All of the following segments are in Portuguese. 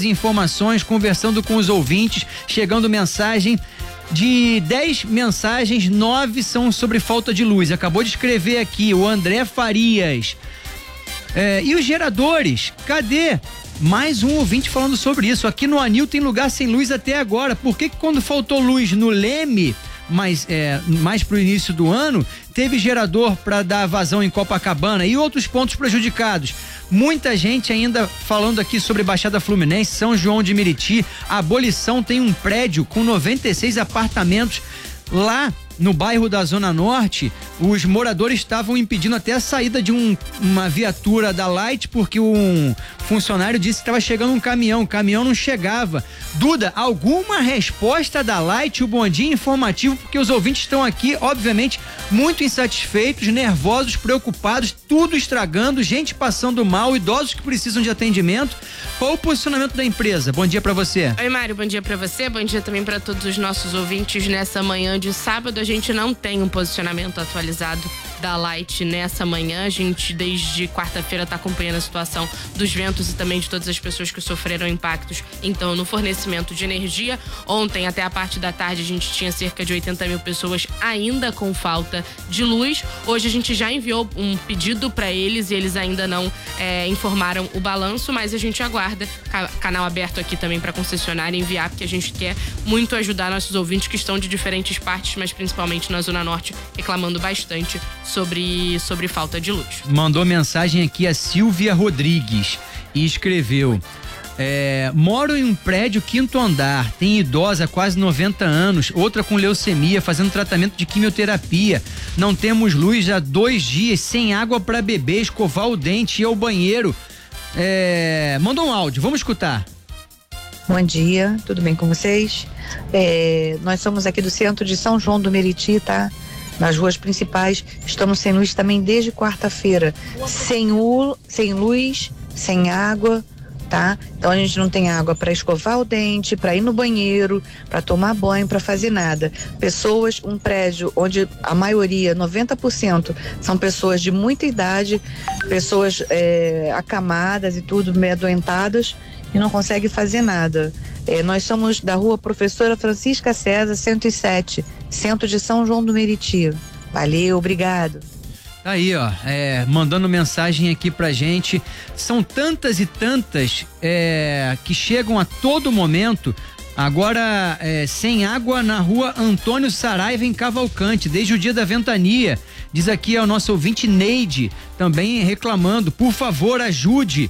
as informações, conversando com os ouvintes, chegando mensagem. De 10 mensagens, 9 são sobre falta de luz. Acabou de escrever aqui o André Farias. E os geradores? Cadê? Mais um ouvinte falando sobre isso. Aqui no Anil tem lugar sem luz até agora. Por que quando faltou luz no Leme, mais pro início do ano, teve gerador para dar vazão em Copacabana e outros pontos prejudicados? Muita gente ainda falando aqui sobre Baixada Fluminense, São João de Meriti. A Abolição tem um prédio com 96 apartamentos lá no bairro da Zona Norte. Os moradores estavam impedindo até a saída de uma viatura da Light, porque um funcionário disse que estava chegando um caminhão, o caminhão não chegava. Duda, alguma resposta da Light, o Bom Dia Informativo, porque os ouvintes estão aqui, obviamente, muito insatisfeitos, nervosos, preocupados, tudo estragando, gente passando mal, idosos que precisam de atendimento. Qual o posicionamento da empresa? Bom dia pra você. Oi, Mário, bom dia pra você, bom dia também pra todos os nossos ouvintes. Nessa manhã de sábado, a gente não tem um posicionamento atualizado da Light nessa manhã. A gente, desde quarta-feira, está acompanhando a situação dos ventos e também de todas as pessoas que sofreram impactos, então, no fornecimento de energia. Ontem, até a parte da tarde, a gente tinha cerca de 80 mil pessoas ainda com falta de luz. Hoje, a gente já enviou um pedido para eles e eles ainda não informaram o balanço, mas a gente aguarda. Canal aberto aqui também para concessionária enviar, porque a gente quer muito ajudar nossos ouvintes que estão de diferentes partes, mas principalmente na Zona Norte, reclamando bastante sobre falta de luz. Mandou mensagem aqui a Silvia Rodrigues e escreveu: moro em um prédio 5º andar, tem idosa, quase 90 anos, outra com leucemia, fazendo tratamento de quimioterapia. Não temos luz há 2 dias, sem água para beber, escovar o dente, ir ao banheiro. Mandou um áudio, vamos escutar. Bom dia, tudo bem com vocês? Nós somos aqui do centro de São João do Meriti, tá? Nas ruas principais, estamos sem luz também desde quarta-feira, sem luz, sem água, tá? Então a gente não tem água para escovar o dente, para ir no banheiro, para tomar banho, para fazer nada. Um prédio onde a maioria, 90%, são pessoas de muita idade, pessoas acamadas e tudo, meio adoentadas, e não consegue fazer nada. Nós somos da rua Professora Francisca César, 107, centro de São João do Meriti. Valeu, obrigado. Aí, ó, mandando mensagem aqui pra gente. São tantas e tantas que chegam a todo momento. Agora, sem água na rua Antônio Saraiva, em Cavalcante, desde o dia da ventania. Diz aqui o nosso ouvinte Neide, também reclamando: por favor, ajude.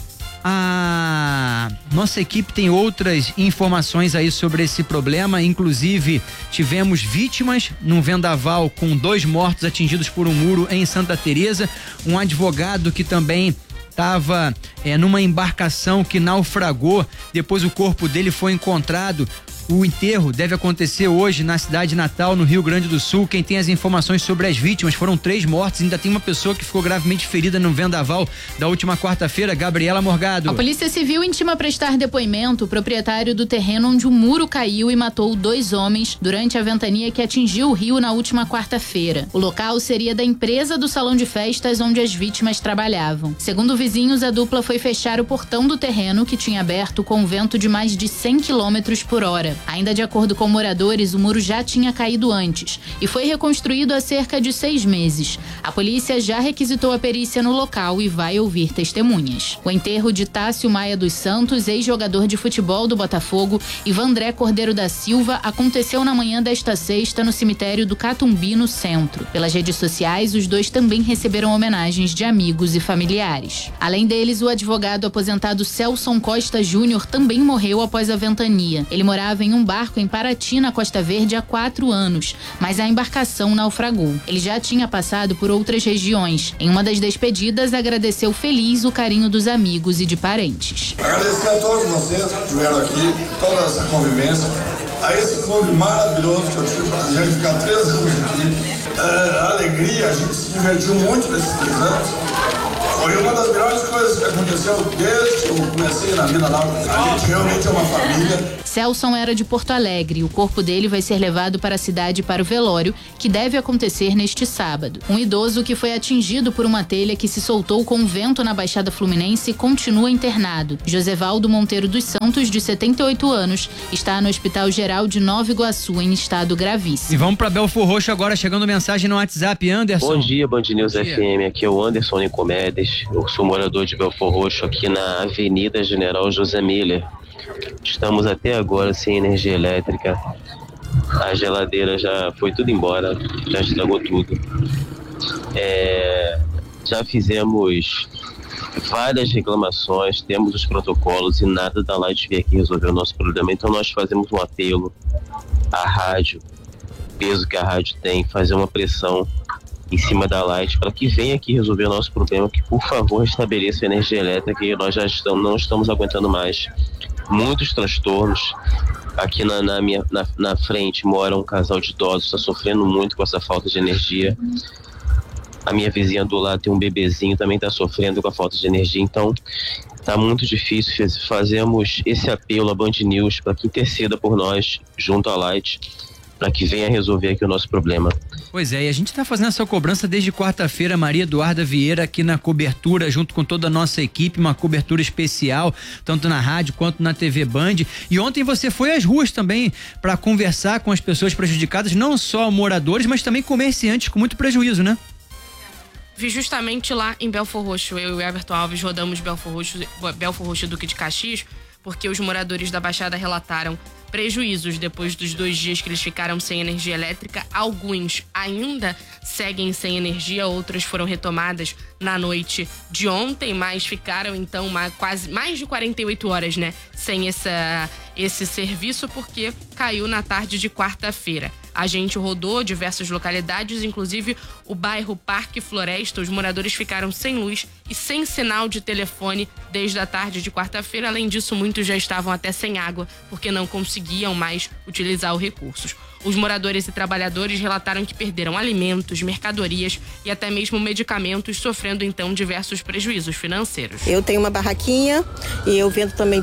A nossa equipe tem outras informações aí sobre esse problema, inclusive tivemos vítimas num vendaval com 2 mortos atingidos por um muro em Santa Teresa, um advogado que também estava numa embarcação que naufragou, depois o corpo dele foi encontrado. O enterro deve acontecer hoje na cidade natal, no Rio Grande do Sul. Quem tem as informações sobre as vítimas: foram 3 mortes, ainda tem uma pessoa que ficou gravemente ferida no vendaval da última quarta-feira. Gabriela Morgado. A Polícia Civil intima a prestar depoimento o proprietário do terreno onde o muro caiu e matou 2 homens durante a ventania que atingiu o rio na última quarta-feira. O local seria da empresa do salão de festas onde as vítimas trabalhavam. Segundo vizinhos, a dupla foi fechar o portão do terreno, que tinha aberto com vento de mais de 100 km por hora. Ainda de acordo com moradores, o muro já tinha caído antes e foi reconstruído há cerca de 6 meses. A polícia já requisitou a perícia no local e vai ouvir testemunhas. O enterro de Tássio Maia dos Santos, ex-jogador de futebol do Botafogo, e Vandré Cordeiro da Silva, aconteceu na manhã desta sexta no cemitério do Catumbi, no centro. Pelas redes sociais, os 2 também receberam homenagens de amigos e familiares. Além deles, o advogado aposentado Celson Costa Júnior também morreu após a ventania. Ele morava em um barco em Paraty, na Costa Verde, há 4 anos, mas a embarcação naufragou. Ele já tinha passado por outras regiões. Em uma das despedidas, agradeceu feliz o carinho dos amigos e de parentes. Agradecer a todos vocês que estiveram aqui, toda essa convivência, a esse clube maravilhoso que eu tive o prazer de ficar 3 anos aqui. A alegria, a gente se divertiu muito nesses 3 anos. Foi uma das melhores coisas que aconteceu desde que eu comecei na vida lá. A gente realmente é uma família. Celson era de Porto Alegre. O corpo dele vai ser levado para a cidade para o velório, que deve acontecer neste sábado. Um idoso que foi atingido por uma telha que se soltou com o vento na Baixada Fluminense continua internado. Josevaldo Monteiro dos Santos, de 78 anos, está no Hospital Geral de Nova Iguaçu em estado gravíssimo. E vamos para Belfor Roxo agora, chegando mensagem no WhatsApp. Anderson. Bom dia, Band News FM. Aqui é o Anderson Nicomedes. Eu sou morador de Belfor Roxo, aqui na Avenida General José Miller. Estamos até agora sem energia elétrica. A geladeira já foi tudo embora, já estragou tudo. Já fizemos várias reclamações, temos os protocolos e nada da Light veio aqui resolver o nosso problema. Então nós fazemos um apelo à rádio, peso que a rádio tem, fazer uma pressão em cima da Light para que venha aqui resolver o nosso problema, que por favor restabeleça a energia elétrica, que nós já não estamos aguentando mais. Muitos transtornos. Aqui na frente mora um casal de idosos, está sofrendo muito com essa falta de energia. A minha vizinha do lado tem um bebezinho, também está sofrendo com a falta de energia. Então está muito difícil. Fazemos esse apelo à Band News para que interceda por nós junto à Light, para que venha resolver aqui o nosso problema. Pois é, e a gente está fazendo essa cobrança desde quarta-feira. Maria Eduarda Vieira aqui na cobertura, junto com toda a nossa equipe, uma cobertura especial, tanto na rádio quanto na TV Band. E ontem você foi às ruas também para conversar com as pessoas prejudicadas, não só moradores, mas também comerciantes com muito prejuízo, né? Vi justamente lá em Belfor Roxo. Eu e o Everton Alves rodamos Belfor Roxo e Duque de Caxias, porque os moradores da Baixada relataram prejuízos depois dos 2 dias que eles ficaram sem energia elétrica. Alguns ainda seguem sem energia, outras foram retomadas na noite de ontem, mas ficaram então quase mais de 48 horas, né, sem esse serviço, porque caiu na tarde de quarta-feira. A gente rodou diversas localidades, inclusive o bairro Parque Floresta. Os moradores ficaram sem luz e sem sinal de telefone desde a tarde de quarta-feira. Além disso, muitos já estavam até sem água, porque não conseguiam mais utilizar os recursos. Os moradores e trabalhadores relataram que perderam alimentos, mercadorias e até mesmo medicamentos, sofrendo então diversos prejuízos financeiros. Eu tenho uma barraquinha e eu vendo também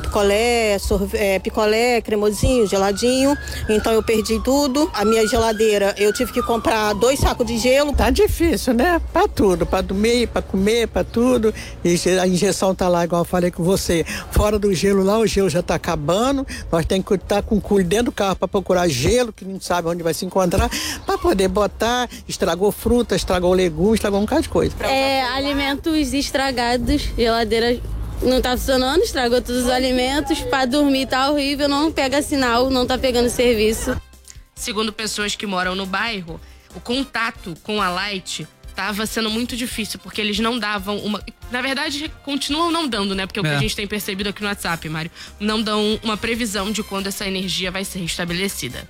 picolé, cremosinho, geladinho, então eu perdi tudo. A minha geladeira, eu tive que comprar 2 sacos de gelo. Tá difícil, né? Pra tudo, pra dormir, pra comer, pra tudo. E a injeção tá lá, igual eu falei com você. Fora do gelo lá, o gelo já tá acabando. Nós temos que estar com cuidado dentro do carro pra procurar gelo, que não sabe onde vai se encontrar, pra poder botar. Estragou fruta, estragou legumes, estragou um bocado de coisa. Alimentos estragados, geladeira não tá funcionando, estragou todos os alimentos. Pra dormir tá horrível, não pega sinal, não tá pegando serviço. Segundo pessoas que moram no bairro, o contato com a Light estava sendo muito difícil, porque eles não davam uma... Na verdade, continuam não dando, né? Porque é o que a gente tem percebido aqui no WhatsApp, Mário. Não dão uma previsão de quando essa energia vai ser restabelecida.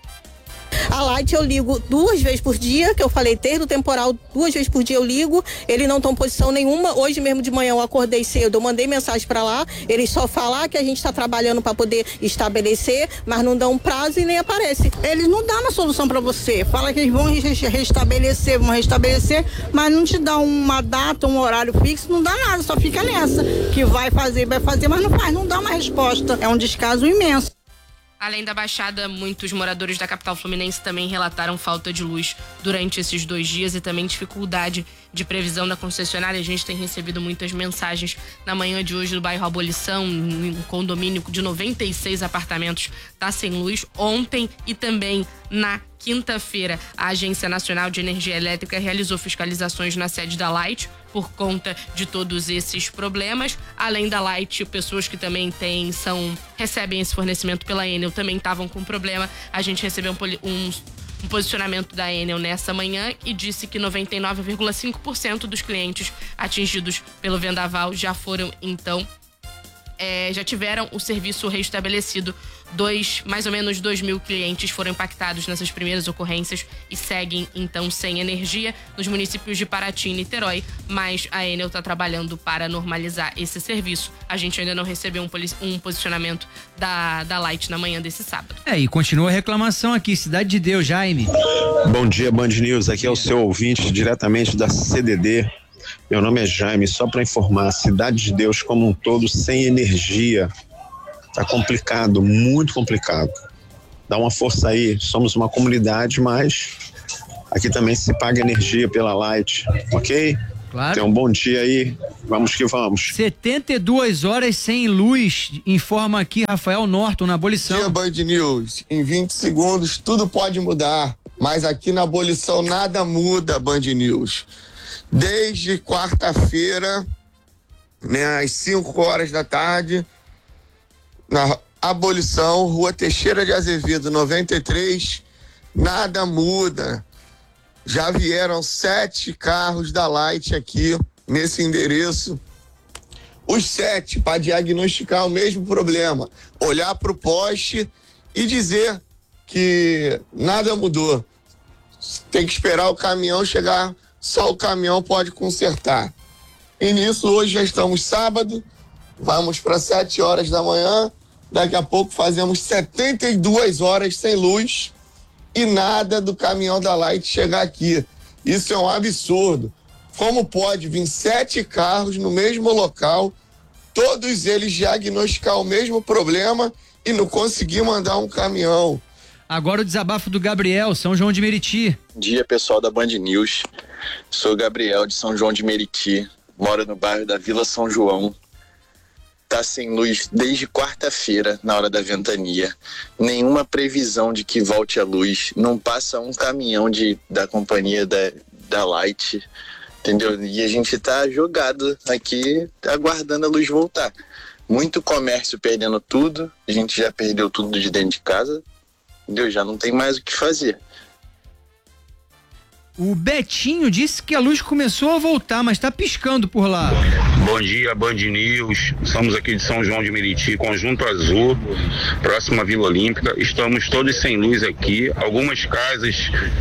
A Light eu ligo 2 vezes por dia, que eu falei, desde o temporal, 2 vezes por dia eu ligo, eles não estão em posição nenhuma. Hoje mesmo de manhã eu acordei cedo, eu mandei mensagem para lá, eles só falam que a gente está trabalhando para poder estabelecer, mas não dão um prazo e nem aparece. Eles não dão uma solução para você, fala que eles vão restabelecer, mas não te dá uma data, um horário fixo, não dá nada, só fica nessa, que vai fazer, mas não faz, não dá uma resposta, é um descaso imenso. Além da Baixada, muitos moradores da capital fluminense também relataram falta de luz durante esses 2 dias e também dificuldade de previsão da concessionária. A gente tem recebido muitas mensagens na manhã de hoje do bairro Abolição, um condomínio de 96 apartamentos está sem luz. Ontem e também na quinta-feira, a Agência Nacional de Energia Elétrica realizou fiscalizações na sede da Light por conta de todos esses problemas. Além da Light, pessoas que também recebem esse fornecimento pela Enel também estavam com problema. A gente recebeu um posicionamento da Enel nessa manhã e disse que 99,5% dos clientes atingidos pelo vendaval já foram, então, já tiveram o serviço restabelecido. Mais ou menos 2.000 clientes foram impactados nessas primeiras ocorrências e seguem, então, sem energia nos municípios de Paraty e Niterói, mas a Enel está trabalhando para normalizar esse serviço. A gente ainda não recebeu um posicionamento da Light na manhã desse sábado. E continua a reclamação aqui, Cidade de Deus, Jaime. Bom dia, Band News, aqui é o seu ouvinte diretamente da CDD. Meu nome é Jaime, só para informar, a Cidade de Deus como um todo sem energia. Tá complicado, muito complicado. Dá uma força aí, somos uma comunidade, mas aqui também se paga energia pela Light, ok? Claro. Tenha um bom dia aí, vamos que vamos. 72 horas sem luz, informa aqui Rafael Norton na abolição. Dia Band News, em 20 segundos tudo pode mudar, mas aqui na abolição nada muda, Band News. Desde quarta-feira, né, às 5 horas da tarde, na abolição, Rua Teixeira de Azevedo, 93, nada muda. Já vieram 7 carros da Light aqui nesse endereço. Os 7 para diagnosticar o mesmo problema. Olhar para o poste e dizer que nada mudou. Tem que esperar o caminhão chegar, só o caminhão pode consertar. E nisso, hoje já estamos sábado, vamos para 7 horas da manhã, daqui a pouco fazemos 72 horas sem luz e nada do caminhão da Light chegar aqui. Isso é um absurdo. Como pode vir 7 carros no mesmo local, todos eles diagnosticar o mesmo problema e não conseguir mandar um caminhão? Agora o desabafo do Gabriel, São João de Meriti. Bom dia, pessoal da Band News. Sou o Gabriel de São João de Meriti. Moro no bairro da Vila São João. Tá sem luz desde quarta-feira, na hora da ventania. Nenhuma previsão de que volte a luz. Não passa um caminhão da companhia da Light, entendeu? E a gente tá jogado aqui, aguardando a luz voltar. Muito comércio perdendo tudo. A gente já perdeu tudo de dentro de casa. Entendeu? Já não tem mais o que fazer. O Betinho disse que a luz começou a voltar, mas tá piscando por lá. Bom dia, Band News. Estamos aqui de São João de Meriti, Conjunto Azul, próxima Vila Olímpica. Estamos todos sem luz aqui. Algumas casas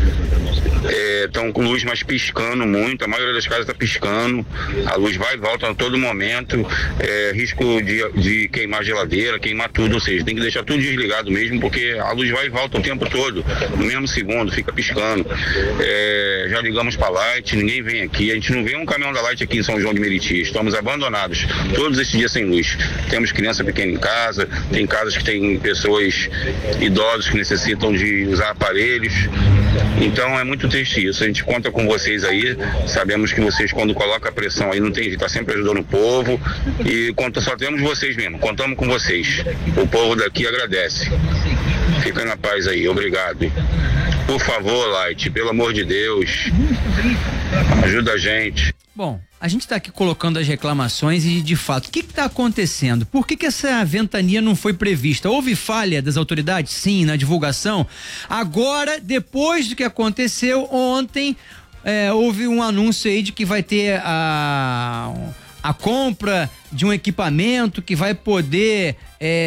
estão com luz, mas piscando muito. A maioria das casas está piscando. A luz vai e volta a todo momento. Risco de queimar geladeira, queimar tudo. Ou seja, tem que deixar tudo desligado mesmo, porque a luz vai e volta o tempo todo. No mesmo segundo, fica piscando. Já ligamos para a Light, ninguém vem aqui. A gente não vê um caminhão da Light aqui em São João de Meriti. Estamos abandonados todos esses dias sem luz. Temos criança pequena em casa, tem casas que tem pessoas idosas que necessitam de usar aparelhos. Então é muito triste isso. A gente conta com vocês aí. Sabemos que vocês, quando colocam a pressão aí, não tem jeito, tá sempre ajudando o povo. E só temos vocês mesmo, contamos com vocês. O povo daqui agradece. Fica na paz aí, obrigado. Por favor, Light, pelo amor de Deus, ajuda a gente. Bom, a gente está aqui colocando as reclamações e, de fato, o que está acontecendo? Por que essa ventania não foi prevista? Houve falha das autoridades? Sim, na divulgação. Agora, depois do que aconteceu ontem, houve um anúncio aí de que vai ter a compra de um equipamento que vai poder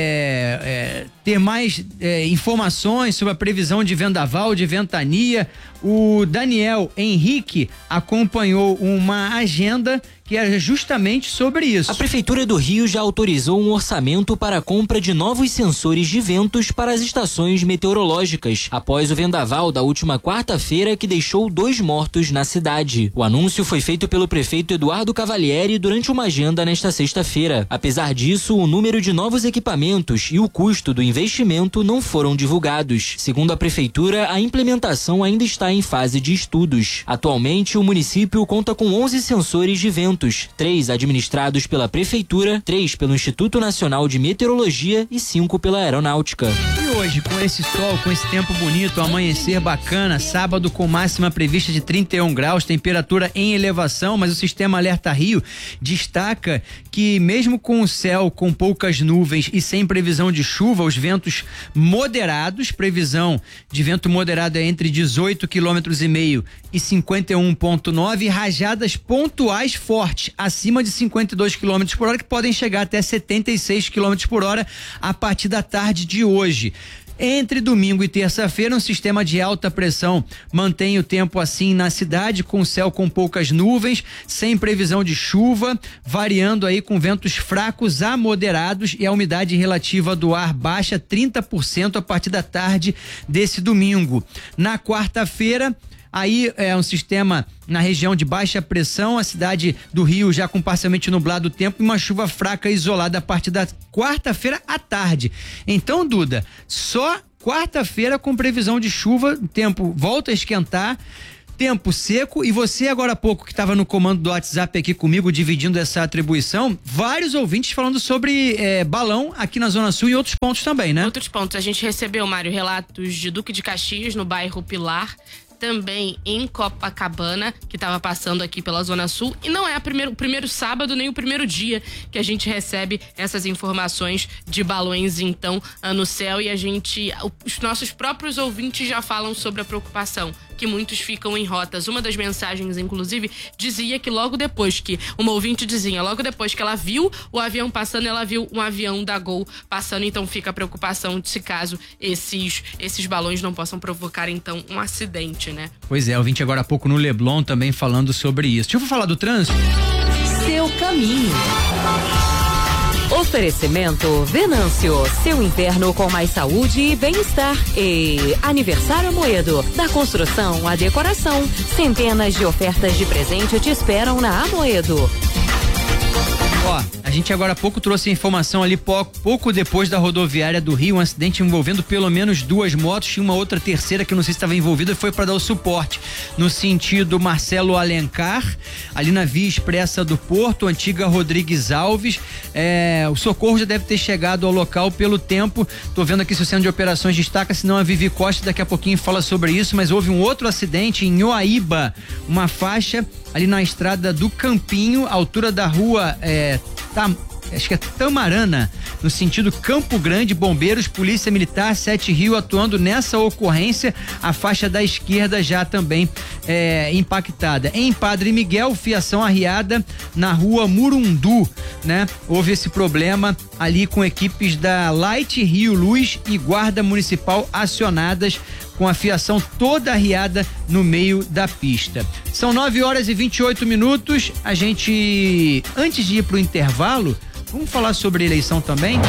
ter mais informações sobre a previsão de vendaval, de ventania. O Daniel Henrique acompanhou uma agenda que é justamente sobre isso. A Prefeitura do Rio já autorizou um orçamento para a compra de novos sensores de ventos para as estações meteorológicas, após o vendaval da última quarta-feira que deixou 2 mortos na cidade. O anúncio foi feito pelo prefeito Eduardo Cavalieri durante uma agenda nesta sexta-feira. Apesar disso, o número de novos equipamentos e o custo do investimento não foram divulgados. Segundo a Prefeitura, a implementação ainda está em fase de estudos. Atualmente, o município conta com 11 sensores de ventos, 3 administrados pela Prefeitura, 3 pelo Instituto Nacional de Meteorologia e 5 pela Aeronáutica. E hoje, com esse sol, com esse tempo bonito, amanhecer bacana, sábado com máxima prevista de 31 graus, temperatura em elevação, mas o Sistema Alerta Rio destaca que mesmo com o céu com poucas nuvens e sem previsão de chuva, os ventos moderados, previsão de vento moderado é entre 18,5 km e 51,9, rajadas pontuais fortes, acima de 52 km por hora, que podem chegar até 76 km por hora a partir da tarde de hoje. Entre domingo e terça-feira, um sistema de alta pressão mantém o tempo assim na cidade, com céu com poucas nuvens, sem previsão de chuva, variando aí com ventos fracos a moderados e a umidade relativa do ar baixa 30% a partir da tarde desse domingo. Na quarta-feira, Aí é um sistema na região de baixa pressão, a cidade do Rio já com parcialmente nublado o tempo e uma chuva fraca isolada a partir da quarta-feira à tarde. Então, Duda, só quarta-feira com previsão de chuva, o tempo volta a esquentar, tempo seco, e você agora há pouco que estava no comando do WhatsApp aqui comigo, dividindo essa atribuição, vários ouvintes falando sobre balão aqui na Zona Sul e outros pontos também, né? Outros pontos, a gente recebeu, Mário, relatos de Duque de Caxias, no bairro Pilar, também em Copacabana, que estava passando aqui pela Zona Sul, e não é o primeiro sábado nem o primeiro dia que a gente recebe essas informações de balões então no céu, e os nossos próprios ouvintes já falam sobre a preocupação que muitos ficam em rotas. Uma das mensagens, inclusive, dizia que logo depois que logo depois que ela viu o avião passando, ela viu um avião da Gol passando, então fica a preocupação de se caso esses balões não possam provocar então um acidente, né? Pois é, ouvinte agora há pouco no Leblon também falando sobre isso. Deixa eu falar do trânsito. Seu caminho. Oferecimento Venâncio, seu inverno com mais saúde e bem-estar. E Aniversário Amoedo, da construção à decoração. Centenas de ofertas de presente te esperam na Amoedo. Ó, a gente agora há pouco trouxe a informação ali, pouco depois da rodoviária do Rio, um acidente envolvendo pelo menos 2 motos e uma outra terceira que eu não sei se estava envolvida, foi para dar o suporte no sentido Marcelo Alencar, ali na Via Expressa do Porto, antiga Rodrigues Alves. O socorro já deve ter chegado ao local pelo tempo. Tô vendo aqui se o centro de operações destaca, senão a Vivi Costa daqui a pouquinho fala sobre isso, mas houve um outro acidente em Nhoaíba, uma faixa ali na estrada do Campinho, altura da rua acho que é Tamarana, no sentido Campo Grande. Bombeiros, Polícia Militar, 7 Rio atuando nessa ocorrência, a faixa da esquerda já também impactada. Em Padre Miguel, fiação arriada na rua Murundu, né? Houve esse problema ali com equipes da Light Rio Luz e Guarda Municipal acionadas, com a fiação toda arriada no meio da pista. São 9h28. A gente, antes de ir pro intervalo, vamos falar sobre eleição também?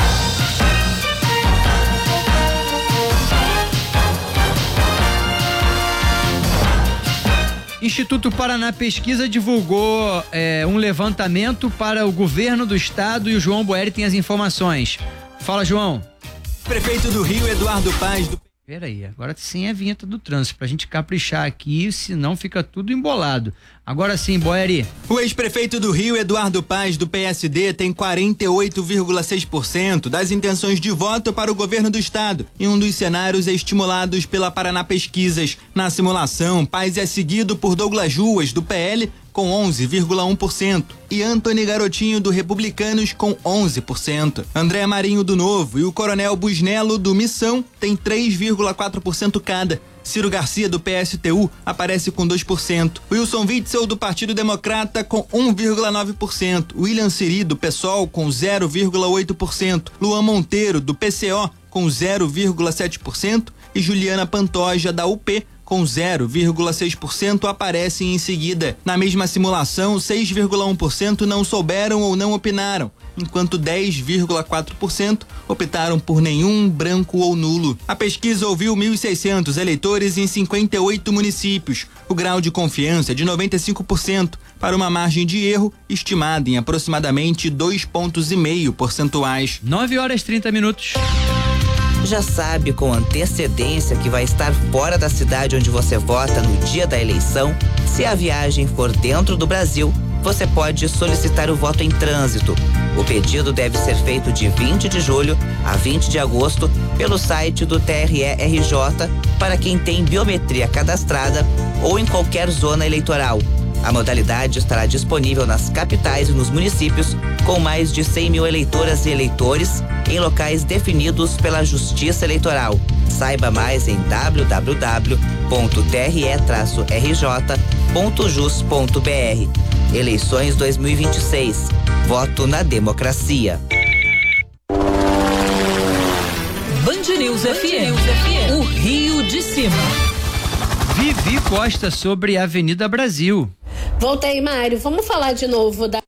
Instituto Paraná Pesquisa divulgou um levantamento para o governo do estado e o João Boeri tem as informações. Fala, João. Prefeito do Rio, Eduardo Paz. Peraí, agora sim é a vinheta do trânsito, pra gente caprichar aqui, senão fica tudo embolado. Agora sim, Boeri. O ex-prefeito do Rio, Eduardo Paz, do PSD, tem 48,6% das intenções de voto para o governo do estado. E um dos cenários estimulados pela Paraná Pesquisas. Na simulação, Paz é seguido por Douglas Ruas, do PL, com 11,1%, e Antony Garotinho, do Republicanos, com 11%. André Marinho, do Novo, e o Coronel Busnello, do Missão, tem 3,4% cada. Ciro Garcia, do PSTU, aparece com 2%. Wilson Witzel, do Partido Democrata, com 1,9%. William Siri, do PSOL, com 0,8%. Luan Monteiro, do PCO, com 0,7%. E Juliana Pantoja, da UP, com 0,6% aparecem em seguida. Na mesma simulação, 6,1% não souberam ou não opinaram, enquanto 10,4% optaram por nenhum, branco ou nulo. A pesquisa ouviu 1.600 eleitores em 58 municípios. O grau de confiança é de 95%, para uma margem de erro estimada em aproximadamente 2,5 pontos percentuais. 9h30. Já sabe com antecedência que vai estar fora da cidade onde você vota no dia da eleição? Se a viagem for dentro do Brasil, você pode solicitar o voto em trânsito. O pedido deve ser feito de 20 de julho a 20 de agosto pelo site do TRE-RJ para quem tem biometria cadastrada ou em qualquer zona eleitoral. A modalidade estará disponível nas capitais e nos municípios com mais de 100 mil eleitoras e eleitores em locais definidos pela Justiça Eleitoral. Saiba mais em www.tre-rj.jus.br. Eleições 2026. Voto na democracia. Band News FM. O Rio de Cima. Vivi Costa sobre a Avenida Brasil. Voltei, Mário. Vamos falar de novo da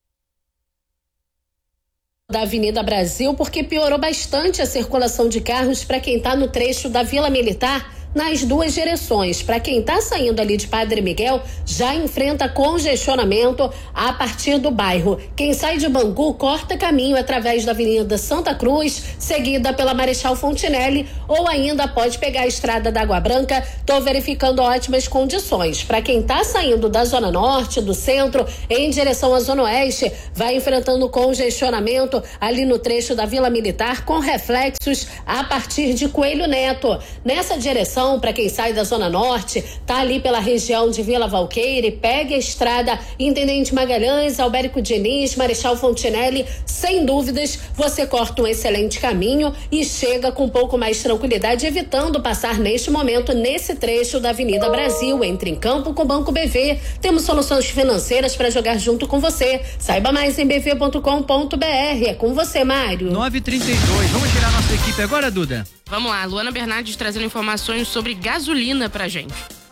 Avenida Brasil, porque piorou bastante a circulação de carros para quem está no trecho da Vila Militar nas duas direções. Para quem está saindo ali de Padre Miguel, já enfrenta congestionamento a partir do bairro. Quem sai de Bangu corta caminho através da Avenida Santa Cruz, seguida pela Marechal Fontinelli, ou ainda pode pegar a estrada da Água Branca. Tô verificando ótimas condições. Para quem está saindo da Zona Norte, do centro, em direção à Zona Oeste, vai enfrentando congestionamento ali no trecho da Vila Militar, com reflexos a partir de Coelho Neto. Nessa direção, para quem sai da Zona Norte, tá ali pela região de Vila Valqueire, pegue a estrada Intendente Magalhães, Albérico Diniz, Marechal Fontinelli, sem dúvidas, você corta um excelente caminho e chega com um pouco mais de tranquilidade, evitando passar neste momento nesse trecho da Avenida Brasil. Entre em campo com o Banco BV. Temos soluções financeiras para jogar junto com você. Saiba mais em bv.com.br. É com você, Mário. 9h32. Vamos tirar nossa equipe agora, Duda? Vamos lá, Luana Bernardes trazendo informações sobre gasolina pra gente.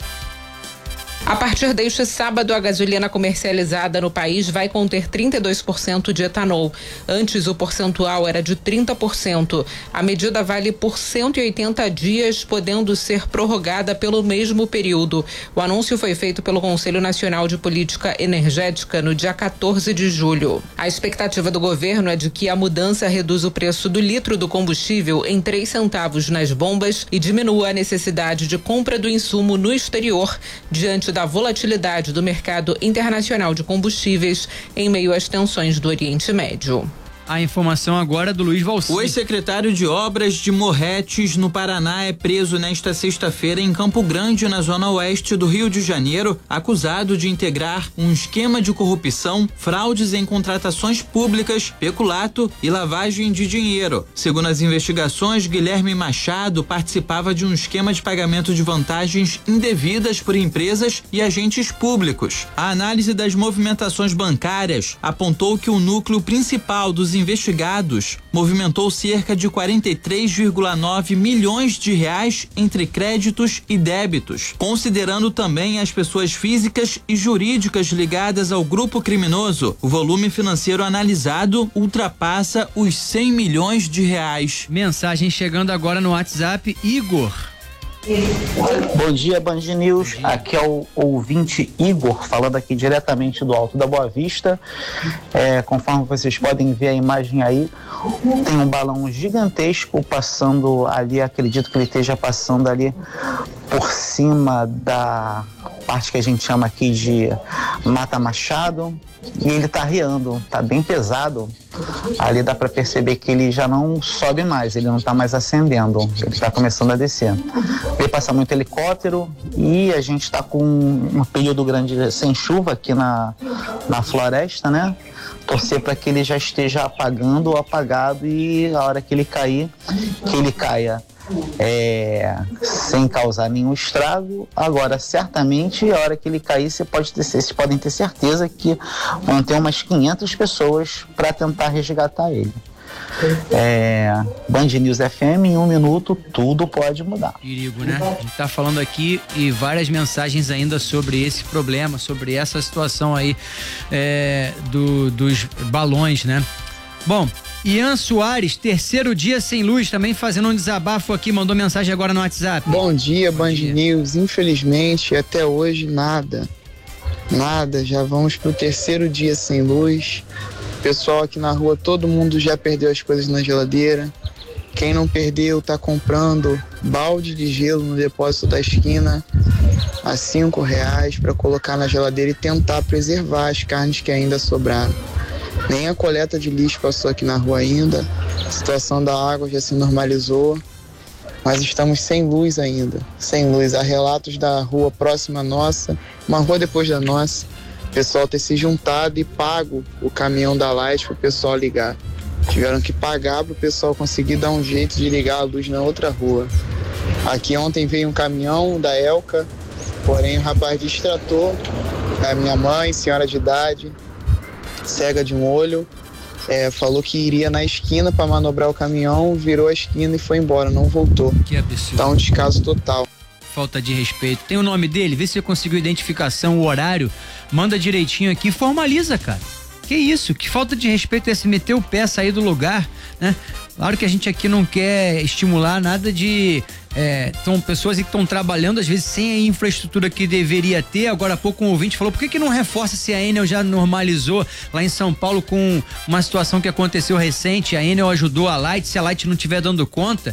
A partir deste sábado, a gasolina comercializada no país vai conter 32% de etanol. Antes, o percentual era de 30%. A medida vale por 180 dias, podendo ser prorrogada pelo mesmo período. O anúncio foi feito pelo Conselho Nacional de Política Energética no dia 14 de julho. A expectativa do governo é de que a mudança reduz o preço do litro do combustível em 3 centavos nas bombas e diminua a necessidade de compra do insumo no exterior, diante da volatilidade do mercado internacional de combustíveis em meio às tensões do Oriente Médio. A informação agora do Luiz Valci. O ex-secretário de Obras de Morretes, no Paraná, é preso nesta sexta-feira em Campo Grande, na zona oeste do Rio de Janeiro, acusado de integrar um esquema de corrupção, fraudes em contratações públicas, peculato e lavagem de dinheiro. Segundo as investigações, Guilherme Machado participava de um esquema de pagamento de vantagens indevidas por empresas e agentes públicos. A análise das movimentações bancárias apontou que o núcleo principal dos investigados movimentou cerca de 43,9 milhões de reais entre créditos e débitos, considerando também as pessoas físicas e jurídicas ligadas ao grupo criminoso. O volume financeiro analisado ultrapassa os 100 milhões de reais. Mensagem chegando agora no WhatsApp, Igor. Bom dia, Band News. Aqui é o ouvinte Igor, falando aqui diretamente do Alto da Boa Vista. Conforme vocês podem ver a imagem aí, tem um balão gigantesco passando ali, acredito que ele esteja passando ali por cima da parte que a gente chama aqui de Mata Machado, e ele tá arriando, tá bem pesado. Ali dá para perceber que ele já não sobe mais, ele não tá mais acendendo, ele tá começando a descer. Veio passar muito helicóptero e a gente tá com um período grande sem chuva aqui na floresta, né? Torcer para que ele já esteja apagando ou apagado, e a hora que ele cair, que ele caia sem causar nenhum estrago. Agora, certamente, a hora que ele cair, vocês podem ter certeza que vão ter umas 500 pessoas para tentar resgatar ele. Band News FM, em 1 minuto, tudo pode mudar. Perigo, né? A gente tá falando aqui e várias mensagens ainda sobre esse problema, sobre essa situação aí dos balões, né? Bom, Ian Soares, terceiro dia sem luz, também fazendo um desabafo aqui, mandou mensagem agora no WhatsApp. Bom dia, Band News. Infelizmente, até hoje, nada, já vamos pro terceiro dia sem luz. Pessoal aqui na rua, todo mundo já perdeu as coisas na geladeira. Quem não perdeu tá comprando balde de gelo no depósito da esquina a R$5 para colocar na geladeira e tentar preservar as carnes que ainda sobraram. Nem a coleta de lixo passou aqui na rua ainda. A situação da água já se normalizou, mas estamos sem luz ainda. Sem luz. Há relatos da rua próxima à nossa, uma rua depois da nossa, o pessoal ter se juntado e pago o caminhão da Light para o pessoal ligar. Tiveram que pagar para o pessoal conseguir dar um jeito de ligar a luz na outra rua. Aqui ontem veio um caminhão da Elca, porém o rapaz distratou a minha mãe, senhora de idade, cega de um olho, falou que iria na esquina para manobrar o caminhão, virou a esquina e foi embora, não voltou. Que absurdo. Tá um descaso total. Falta de respeito. Tem o nome dele? Vê se você conseguiu identificação, o horário, manda direitinho aqui, formaliza, cara. Que isso? Que falta de respeito é se meter o pé, sair do lugar, né? Claro que a gente aqui não quer estimular nada de são pessoas que estão trabalhando, às vezes, sem a infraestrutura que deveria ter. Agora há pouco um ouvinte falou, por que não reforça se a Enel já normalizou lá em São Paulo com uma situação que aconteceu recente? A Enel ajudou a Light, se a Light não estiver dando conta.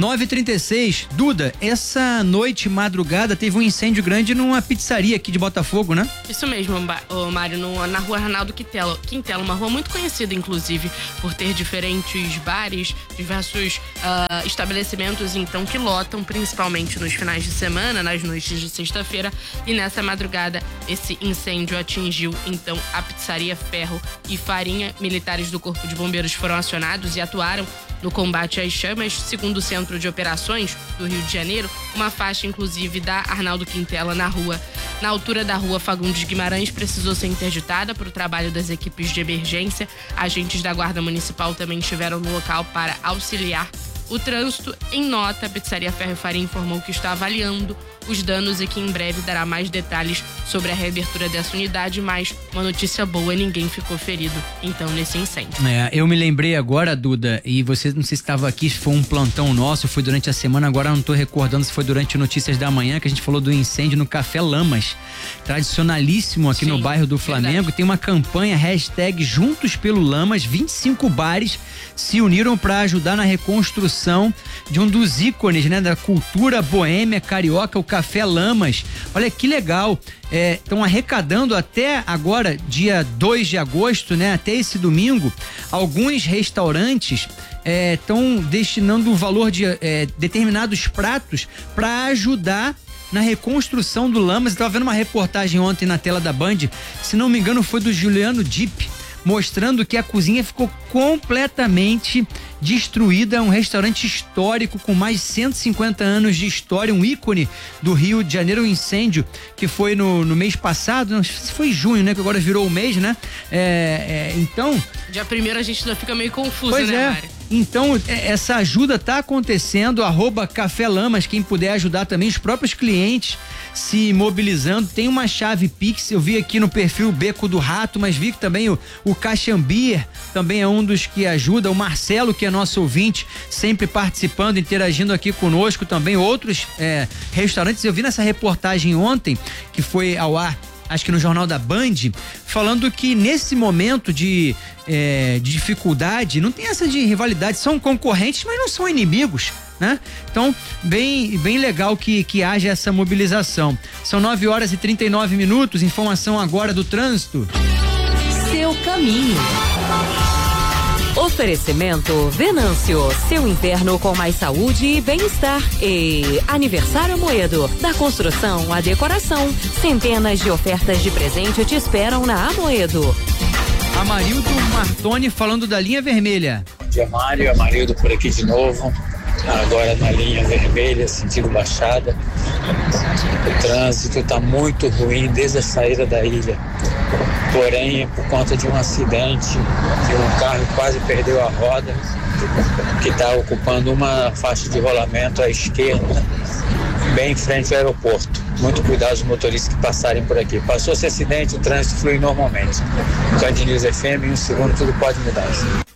9h36, Duda, essa noite, madrugada, teve um incêndio grande numa pizzaria aqui de Botafogo, né? Isso mesmo, Mário, na rua Arnaldo Quintela, uma rua muito conhecida, inclusive, por ter diferentes bares, diversos estabelecimentos, então, que lotam, principalmente nos finais de semana, nas noites de sexta-feira, e nessa madrugada, esse incêndio atingiu, então, a pizzaria Ferro e Farinha. Militares do Corpo de Bombeiros foram acionados e atuaram no combate às chamas. Segundo o Centro de Operações do Rio de Janeiro, uma faixa, inclusive, da Arnaldo Quintela na altura da rua Fagundes Guimarães, precisou ser interditada para o trabalho das equipes de emergência. Agentes da Guarda Municipal também estiveram no local para auxiliar o trânsito. Em nota, a Pizzaria Ferro e Farinha informou que está avaliando os danos e que em breve dará mais detalhes sobre a reabertura dessa unidade, mas uma notícia boa, ninguém ficou ferido, então, nesse incêndio. Eu me lembrei agora, Duda, e você não sei se estava aqui, se foi um plantão nosso, foi durante a semana, agora não estou recordando se foi durante Notícias da Manhã, que a gente falou do incêndio no Café Lamas, tradicionalíssimo aqui no bairro do Flamengo. Verdade. Tem uma campanha, hashtag Juntos pelo Lamas, 25 bares se uniram para ajudar na reconstrução de um dos ícones, né, da cultura boêmia carioca, o Café Lamas. Olha que legal. Estão arrecadando até agora, dia 2 de agosto, né, até esse domingo, alguns restaurantes estão destinando o valor de determinados pratos para ajudar na reconstrução do Lamas. Eu estava vendo uma reportagem ontem na tela da Band, se não me engano foi do Juliano Dipp, mostrando que a cozinha ficou completamente destruída. Um restaurante histórico com mais de 150 anos de história, um ícone do Rio de Janeiro. Um incêndio que foi no mês passado, não sei se foi junho, né, que agora virou o mês, né? Então... Dia 1º a gente ainda fica meio confuso, pois né, Mari? Então, essa ajuda tá acontecendo, @Café Lamas, quem puder ajudar também, os próprios clientes se mobilizando. Tem uma chave Pix, eu vi aqui no perfil Beco do Rato, mas vi que também o Caxambir também é um dos que ajuda, o Marcelo, que é nosso ouvinte, sempre participando, interagindo aqui conosco também, outros restaurantes. Eu vi nessa reportagem ontem, que foi ao ar, acho que no Jornal da Band, falando que nesse momento de dificuldade, não tem essa de rivalidade, são concorrentes, mas não são inimigos, né? Então, bem legal que haja essa mobilização. São 9h39, informação agora do trânsito. Seu caminho. Oferecimento Venâncio, seu inverno com mais saúde e bem-estar. E Aniversário Amoedo, da construção à decoração. Centenas de ofertas de presente te esperam na Amoedo. Amarildo Martoni falando da linha vermelha. Bom dia, Mário. Amarildo por aqui de novo. Agora na linha vermelha, sentido Baixada. O trânsito está muito ruim desde a saída da ilha. Porém, por conta de um acidente, de um carro que quase perdeu a roda, que está ocupando uma faixa de rolamento à esquerda, bem em frente ao aeroporto. Muito cuidado os motoristas que passarem por aqui. Passou esse acidente, o trânsito flui normalmente. Band News FM, em um segundo tudo pode mudar.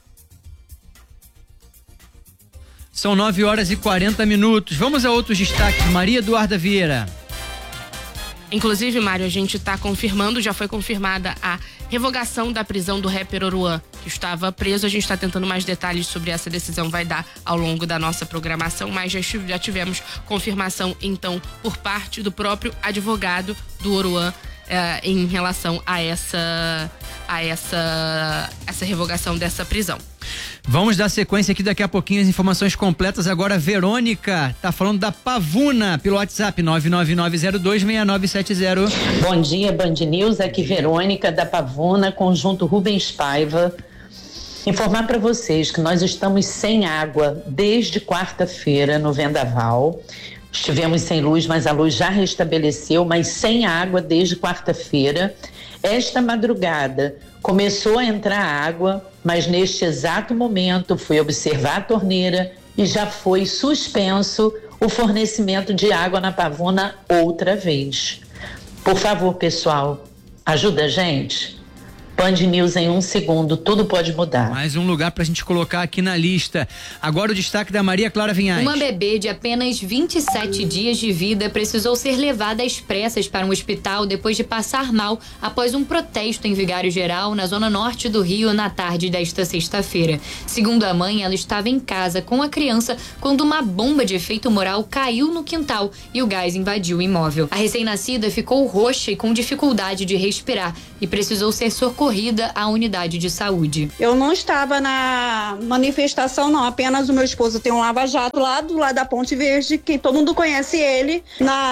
São 9h40. Vamos a outros destaques. Maria Eduarda Vieira. Inclusive, Mário, a gente está confirmando, já foi confirmada a revogação da prisão do rapper Oruan, que estava preso. A gente está tentando mais detalhes sobre essa decisão, vai dar ao longo da nossa programação, mas já tivemos confirmação, então, por parte do próprio advogado do Oruan em relação a essa revogação dessa prisão. Vamos dar sequência aqui daqui a pouquinho as informações completas. Agora, Verônica tá falando da Pavuna pelo WhatsApp 999026970. Bom dia, Band News. Aqui Verônica da Pavuna, conjunto Rubens Paiva. Informar para vocês que nós estamos sem água desde quarta-feira no Vendaval. Estivemos sem luz, mas a luz já restabeleceu, mas sem água desde quarta-feira. Esta madrugada começou a entrar água, mas neste exato momento fui observar a torneira e já foi suspenso o fornecimento de água na Pavuna outra vez. Por favor, pessoal, ajuda a gente. Band News em 1 segundo, tudo pode mudar. Mais um lugar pra gente colocar aqui na lista. Agora o destaque da Maria Clara Vinhais. Uma bebê de apenas 27 dias de vida precisou ser levada às pressas para um hospital depois de passar mal após um protesto em Vigário Geral, na zona norte do Rio, na tarde desta sexta-feira. Segundo a mãe, ela estava em casa com a criança quando uma bomba de efeito moral caiu no quintal e o gás invadiu o imóvel. A recém-nascida ficou roxa e com dificuldade de respirar e precisou ser socorrida à unidade de saúde. Eu não estava na manifestação, não. Apenas o meu esposo tem um lava-jato lá do lado da Ponte Verde, que todo mundo conhece ele.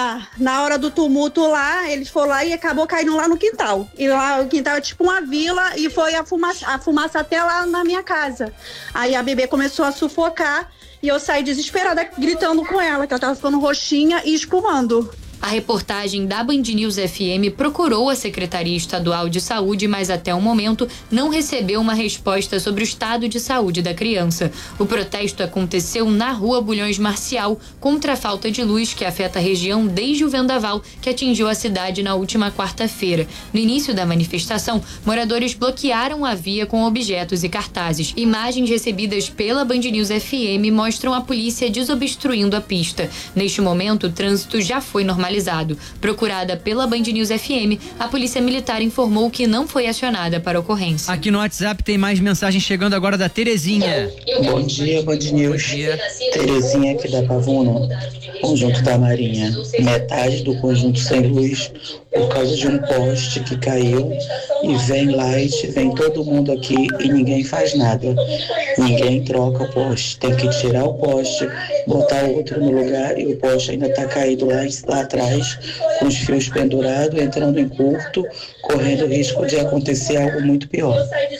Na hora do tumulto lá, ele foi lá e acabou caindo lá no quintal. E lá o quintal é tipo uma vila e foi a fumaça até lá na minha casa. Aí a bebê começou a sufocar e eu saí desesperada gritando com ela, que ela estava ficando roxinha e espumando. A reportagem da Band News FM procurou a Secretaria Estadual de Saúde, mas até o momento não recebeu uma resposta sobre o estado de saúde da criança. O protesto aconteceu na Rua Bulhões Marcial contra a falta de luz que afeta a região desde o vendaval que atingiu a cidade na última quarta-feira. No início da manifestação, moradores bloquearam a via com objetos e cartazes. Imagens recebidas pela Band News FM mostram a polícia desobstruindo a pista. Neste momento, o trânsito já foi normalizado. Procurada pela Band News FM, a Polícia Militar informou que não foi acionada para a ocorrência. Aqui no WhatsApp tem mais mensagem chegando agora da Terezinha. Bom dia, Band News. Terezinha aqui da Pavuna, conjunto da Marinha. Metade do conjunto sem luz por causa de um poste que caiu e vem light, vem todo mundo aqui e ninguém faz nada. Ninguém troca o poste. Tem que tirar o poste, botar outro no lugar e o poste ainda está caído lá atrás, com os fios pendurados, entrando em curto, correndo o risco de acontecer algo muito pior.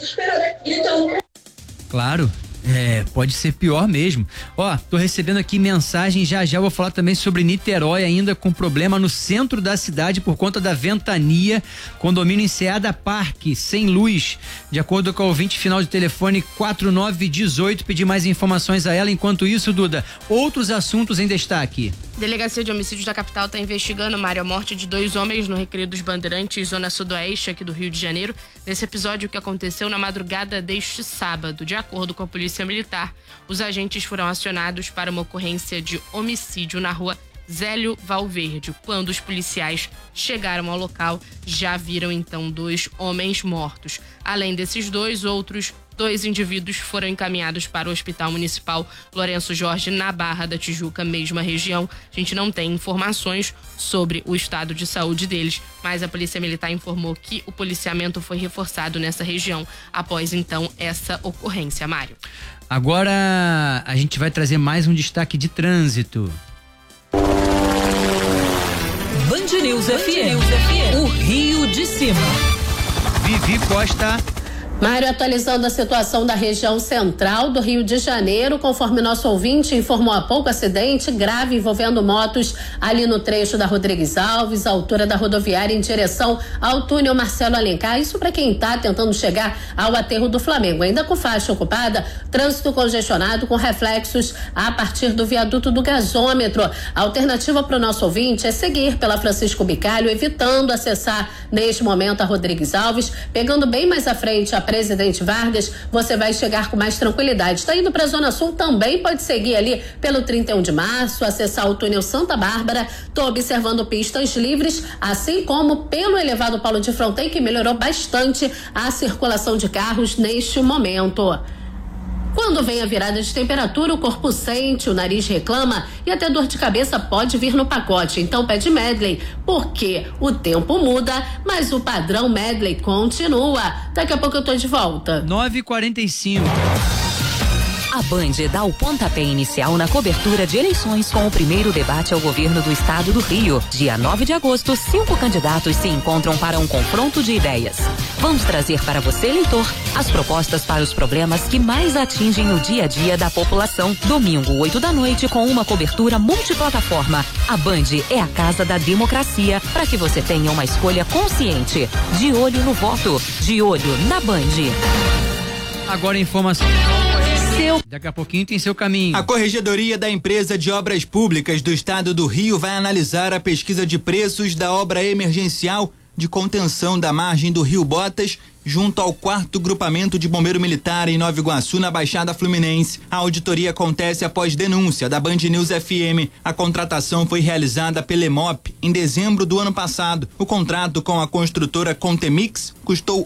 Claro. Pode ser pior mesmo. Tô recebendo aqui mensagem, já vou falar também sobre Niterói, ainda com problema no centro da cidade por conta da ventania, condomínio Enseada Parque, sem luz, de acordo com o ouvinte final de telefone 4918, pedir mais informações a ela. Enquanto isso, Duda, outros assuntos em destaque. Delegacia de Homicídios da capital está investigando, Mário, a morte de 2 homens no Recreio dos Bandeirantes, zona sudoeste aqui do Rio de Janeiro, nesse episódio que aconteceu na madrugada deste sábado. De acordo com a Polícia Militar, os agentes foram acionados para uma ocorrência de homicídio na rua Zélio Valverde. Quando os policiais chegaram ao local, já viram então 2 homens mortos. Além desses 2, outros 2 indivíduos foram encaminhados para o Hospital Municipal Lourenço Jorge, na Barra da Tijuca, mesma região. A gente não tem informações sobre o estado de saúde deles, mas a Polícia Militar informou que o policiamento foi reforçado nessa região após, então, essa ocorrência. Mário. Agora a gente vai trazer mais um destaque de trânsito. Band News FM, o Rio de Cima. Vivi Costa. Mário, atualizando a situação da região central do Rio de Janeiro, conforme nosso ouvinte informou há pouco, acidente grave envolvendo motos ali no trecho da Rodrigues Alves, altura da rodoviária em direção ao túnel Marcelo Alencar. Isso para quem está tentando chegar ao aterro do Flamengo. Ainda com faixa ocupada, trânsito congestionado com reflexos a partir do viaduto do gasômetro. A alternativa para o nosso ouvinte é seguir pela Francisco Bicalho, evitando acessar neste momento a Rodrigues Alves, pegando bem mais à frente a Presidente Vargas, você vai chegar com mais tranquilidade. Está indo para a Zona Sul, também pode seguir ali pelo 31 de março, acessar o túnel Santa Bárbara. Estou observando pistas livres, assim como pelo elevado Paulo de Fronten, que melhorou bastante a circulação de carros neste momento. Quando vem a virada de temperatura, o corpo sente, o nariz reclama e até dor de cabeça pode vir no pacote. Então pede Medley, porque o tempo muda, mas o padrão Medley continua. Daqui a pouco eu tô de volta. 9h45. A Band dá o pontapé inicial na cobertura de eleições com o primeiro debate ao governo do estado do Rio. Dia 9 de agosto, 5 candidatos se encontram para um confronto de ideias. Vamos trazer para você, eleitor, as propostas para os problemas que mais atingem o dia a dia da população. Domingo, 8 da noite, com uma cobertura multiplataforma. A Band é a casa da democracia, para que você tenha uma escolha consciente. De olho no voto, de olho na Band. Agora informação. Daqui a pouquinho tem seu caminho. A Corregedoria da Empresa de Obras Públicas do Estado do Rio vai analisar a pesquisa de preços da obra emergencial de contenção da margem do Rio Botas junto ao 4º Grupamento de Bombeiro Militar em Nova Iguaçu, na Baixada Fluminense. A auditoria acontece após denúncia da Band News FM. A contratação foi realizada pela EMOP em dezembro do ano passado. O contrato com a construtora Contemix custou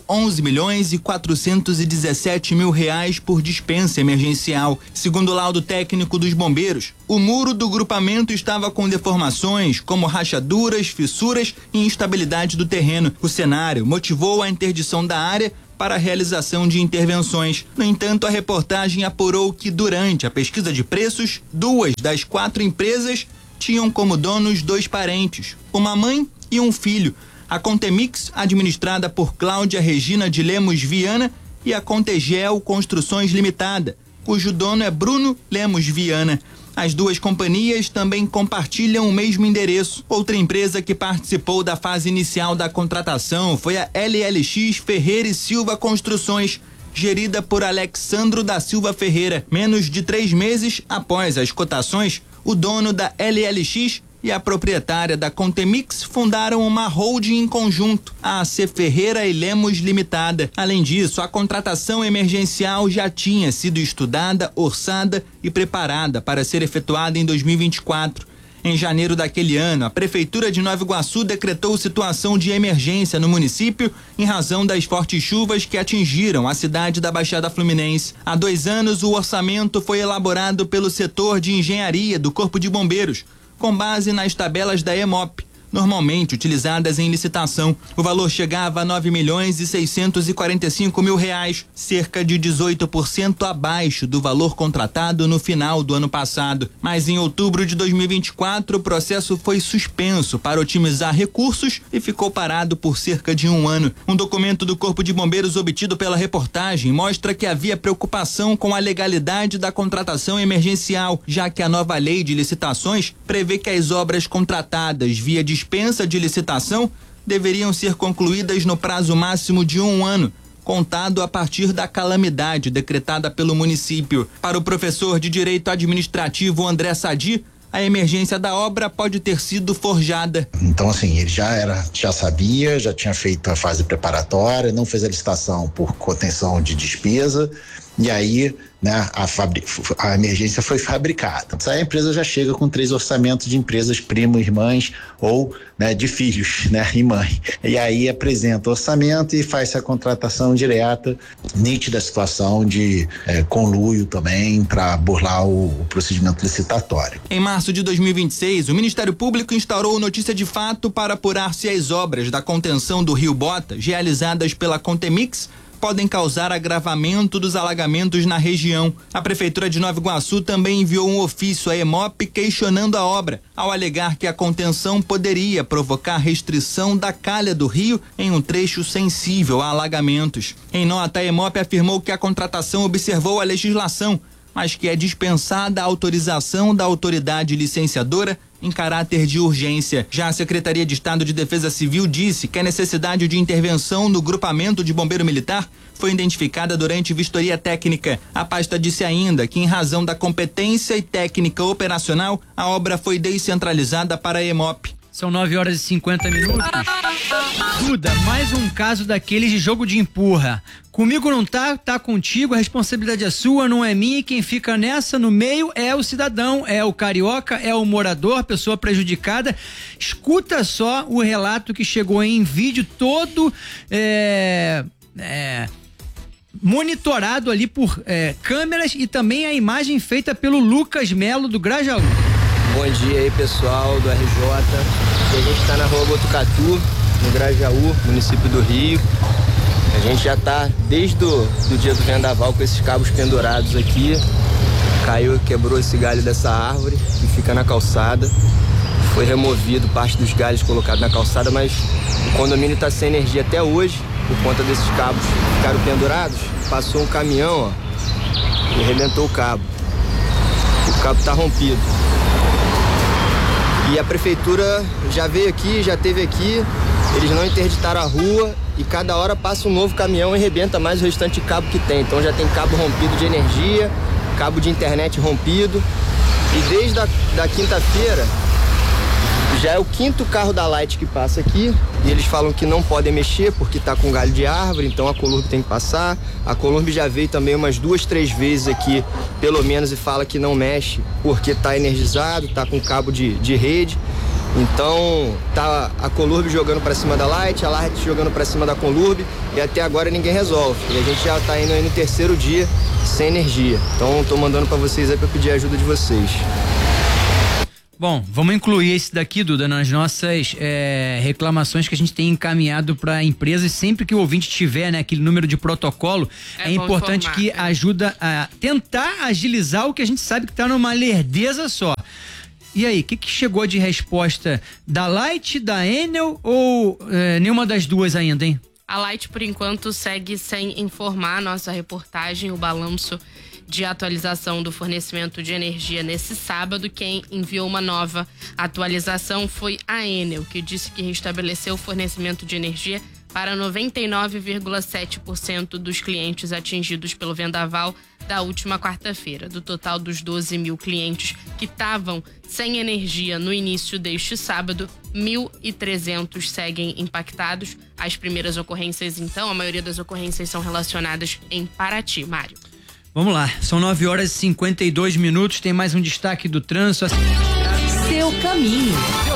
R$11.417.000 por dispensa emergencial. Segundo o laudo técnico dos bombeiros, o muro do grupamento estava com deformações, como rachaduras, fissuras e instabilidade do terreno. O cenário motivou a interdição da área para a realização de intervenções. No entanto, a reportagem apurou que durante a pesquisa de preços, 2 das 4 empresas tinham como donos 2 parentes, uma mãe e um filho. A Contemix, administrada por Cláudia Regina de Lemos Viana, e a Contegel Construções Limitada, cujo dono é Bruno Lemos Viana. As duas companhias também compartilham o mesmo endereço. Outra empresa que participou da fase inicial da contratação foi a LLX Ferreira e Silva Construções, gerida por Alexandro da Silva Ferreira. Menos de 3 meses após as cotações, o dono da LLX e a proprietária da Contemix fundaram uma holding em conjunto, a AC Ferreira e Lemos Limitada. Além disso, a contratação emergencial já tinha sido estudada, orçada e preparada para ser efetuada em 2024. Em janeiro daquele ano, a Prefeitura de Nova Iguaçu decretou situação de emergência no município em razão das fortes chuvas que atingiram a cidade da Baixada Fluminense. Há 2 anos, o orçamento foi elaborado pelo setor de engenharia do Corpo de Bombeiros, com base nas tabelas da EMOP, normalmente utilizadas em licitação. O valor chegava a R$9.645.000, cerca de 18% abaixo do valor contratado no final do ano passado. Mas em outubro de 2024, o processo foi suspenso para otimizar recursos e ficou parado por cerca de 1 ano. Um documento do Corpo de Bombeiros obtido pela reportagem mostra que havia preocupação com a legalidade da contratação emergencial, já que a nova lei de licitações prevê que as obras contratadas via dispensa de licitação deveriam ser concluídas no prazo máximo de 1 ano, contado a partir da calamidade decretada pelo município. Para o professor de Direito Administrativo André Sadi, a emergência da obra pode ter sido forjada. Então, assim, ele já sabia, já tinha feito a fase preparatória, não fez a licitação por contenção de despesa, e aí, né, a emergência foi fabricada. A empresa já chega com 3 orçamentos de empresas primo, irmãs ou, né, de filhos, né, e mãe. E aí apresenta o orçamento e faz a contratação direta, nítida situação de conluio também para burlar o procedimento licitatório. Em março de 2026, o Ministério Público instaurou notícia de fato para apurar se as obras da contenção do Rio Botas, realizadas pela Contemix, podem causar agravamento dos alagamentos na região. A Prefeitura de Nova Iguaçu também enviou um ofício à EMOP questionando a obra, ao alegar que a contenção poderia provocar restrição da calha do rio em um trecho sensível a alagamentos. Em nota, a EMOP afirmou que a contratação observou a legislação, mas que é dispensada a autorização da autoridade licenciadora em caráter de urgência. Já a Secretaria de Estado de Defesa Civil disse que a necessidade de intervenção no grupamento de bombeiro militar foi identificada durante vistoria técnica. A pasta disse ainda que, em razão da competência e técnica operacional, a obra foi descentralizada para a EMOP. São 9h50. Duda, mais um caso daqueles de jogo de empurra. Comigo não tá contigo, a responsabilidade é sua, não é minha, e quem fica nessa no meio é o cidadão, é o carioca, é o morador, pessoa prejudicada. Escuta só o relato que chegou em vídeo todo monitorado ali por câmeras, e também a imagem feita pelo Lucas Melo do Grajaú. Bom dia aí, pessoal do RJ. A gente está na rua Botucatu, no Grajaú, município do Rio. A gente já está desde o dia do vendaval com esses cabos pendurados aqui. Caiu, quebrou esse galho dessa árvore que fica na calçada. Foi removido parte dos galhos colocados na calçada, mas o condomínio está sem energia até hoje por conta desses cabos que ficaram pendurados. Passou um caminhão, e arrebentou o cabo. O cabo está rompido. E a prefeitura já veio aqui, já esteve aqui, eles não interditaram a rua e cada hora passa um novo caminhão e arrebenta mais o restante de cabo que tem. Então já tem cabo rompido de energia, cabo de internet rompido. E desde a quinta-feira Já é o 5º carro da Light que passa aqui e eles falam que não podem mexer porque tá com galho de árvore, então a Colurb tem que passar. A Colurb já veio também umas 2, 3 vezes aqui, pelo menos, e fala que não mexe porque tá energizado, tá com cabo de rede. Então tá a Colurb jogando para cima da Light, a Light jogando para cima da Colurb e até agora ninguém resolve. E a gente já tá indo aí no 3º dia sem energia. Então tô mandando para vocês aí para pedir a ajuda de vocês. Bom, vamos incluir esse daqui, Duda, nas nossas reclamações que a gente tem encaminhado para empresas. Sempre que o ouvinte tiver, né, aquele número de protocolo, é importante que ajuda a tentar agilizar o que a gente sabe que está numa lerdeza só. E aí, o que chegou de resposta da Light, da Enel ou nenhuma das duas ainda, hein? A Light, por enquanto, segue sem informar a nossa reportagem, o balanço de atualização do fornecimento de energia nesse sábado. Quem enviou uma nova atualização foi a Enel, que disse que restabeleceu o fornecimento de energia para 99,7% dos clientes atingidos pelo vendaval da última quarta-feira. Do total dos 12 mil clientes que estavam sem energia no início deste sábado, 1.300 seguem impactados. As primeiras ocorrências, então, a maioria das ocorrências são relacionadas em Paraty. Mário. Vamos lá, são 9h52, tem mais um destaque do trânsito. Seu caminho.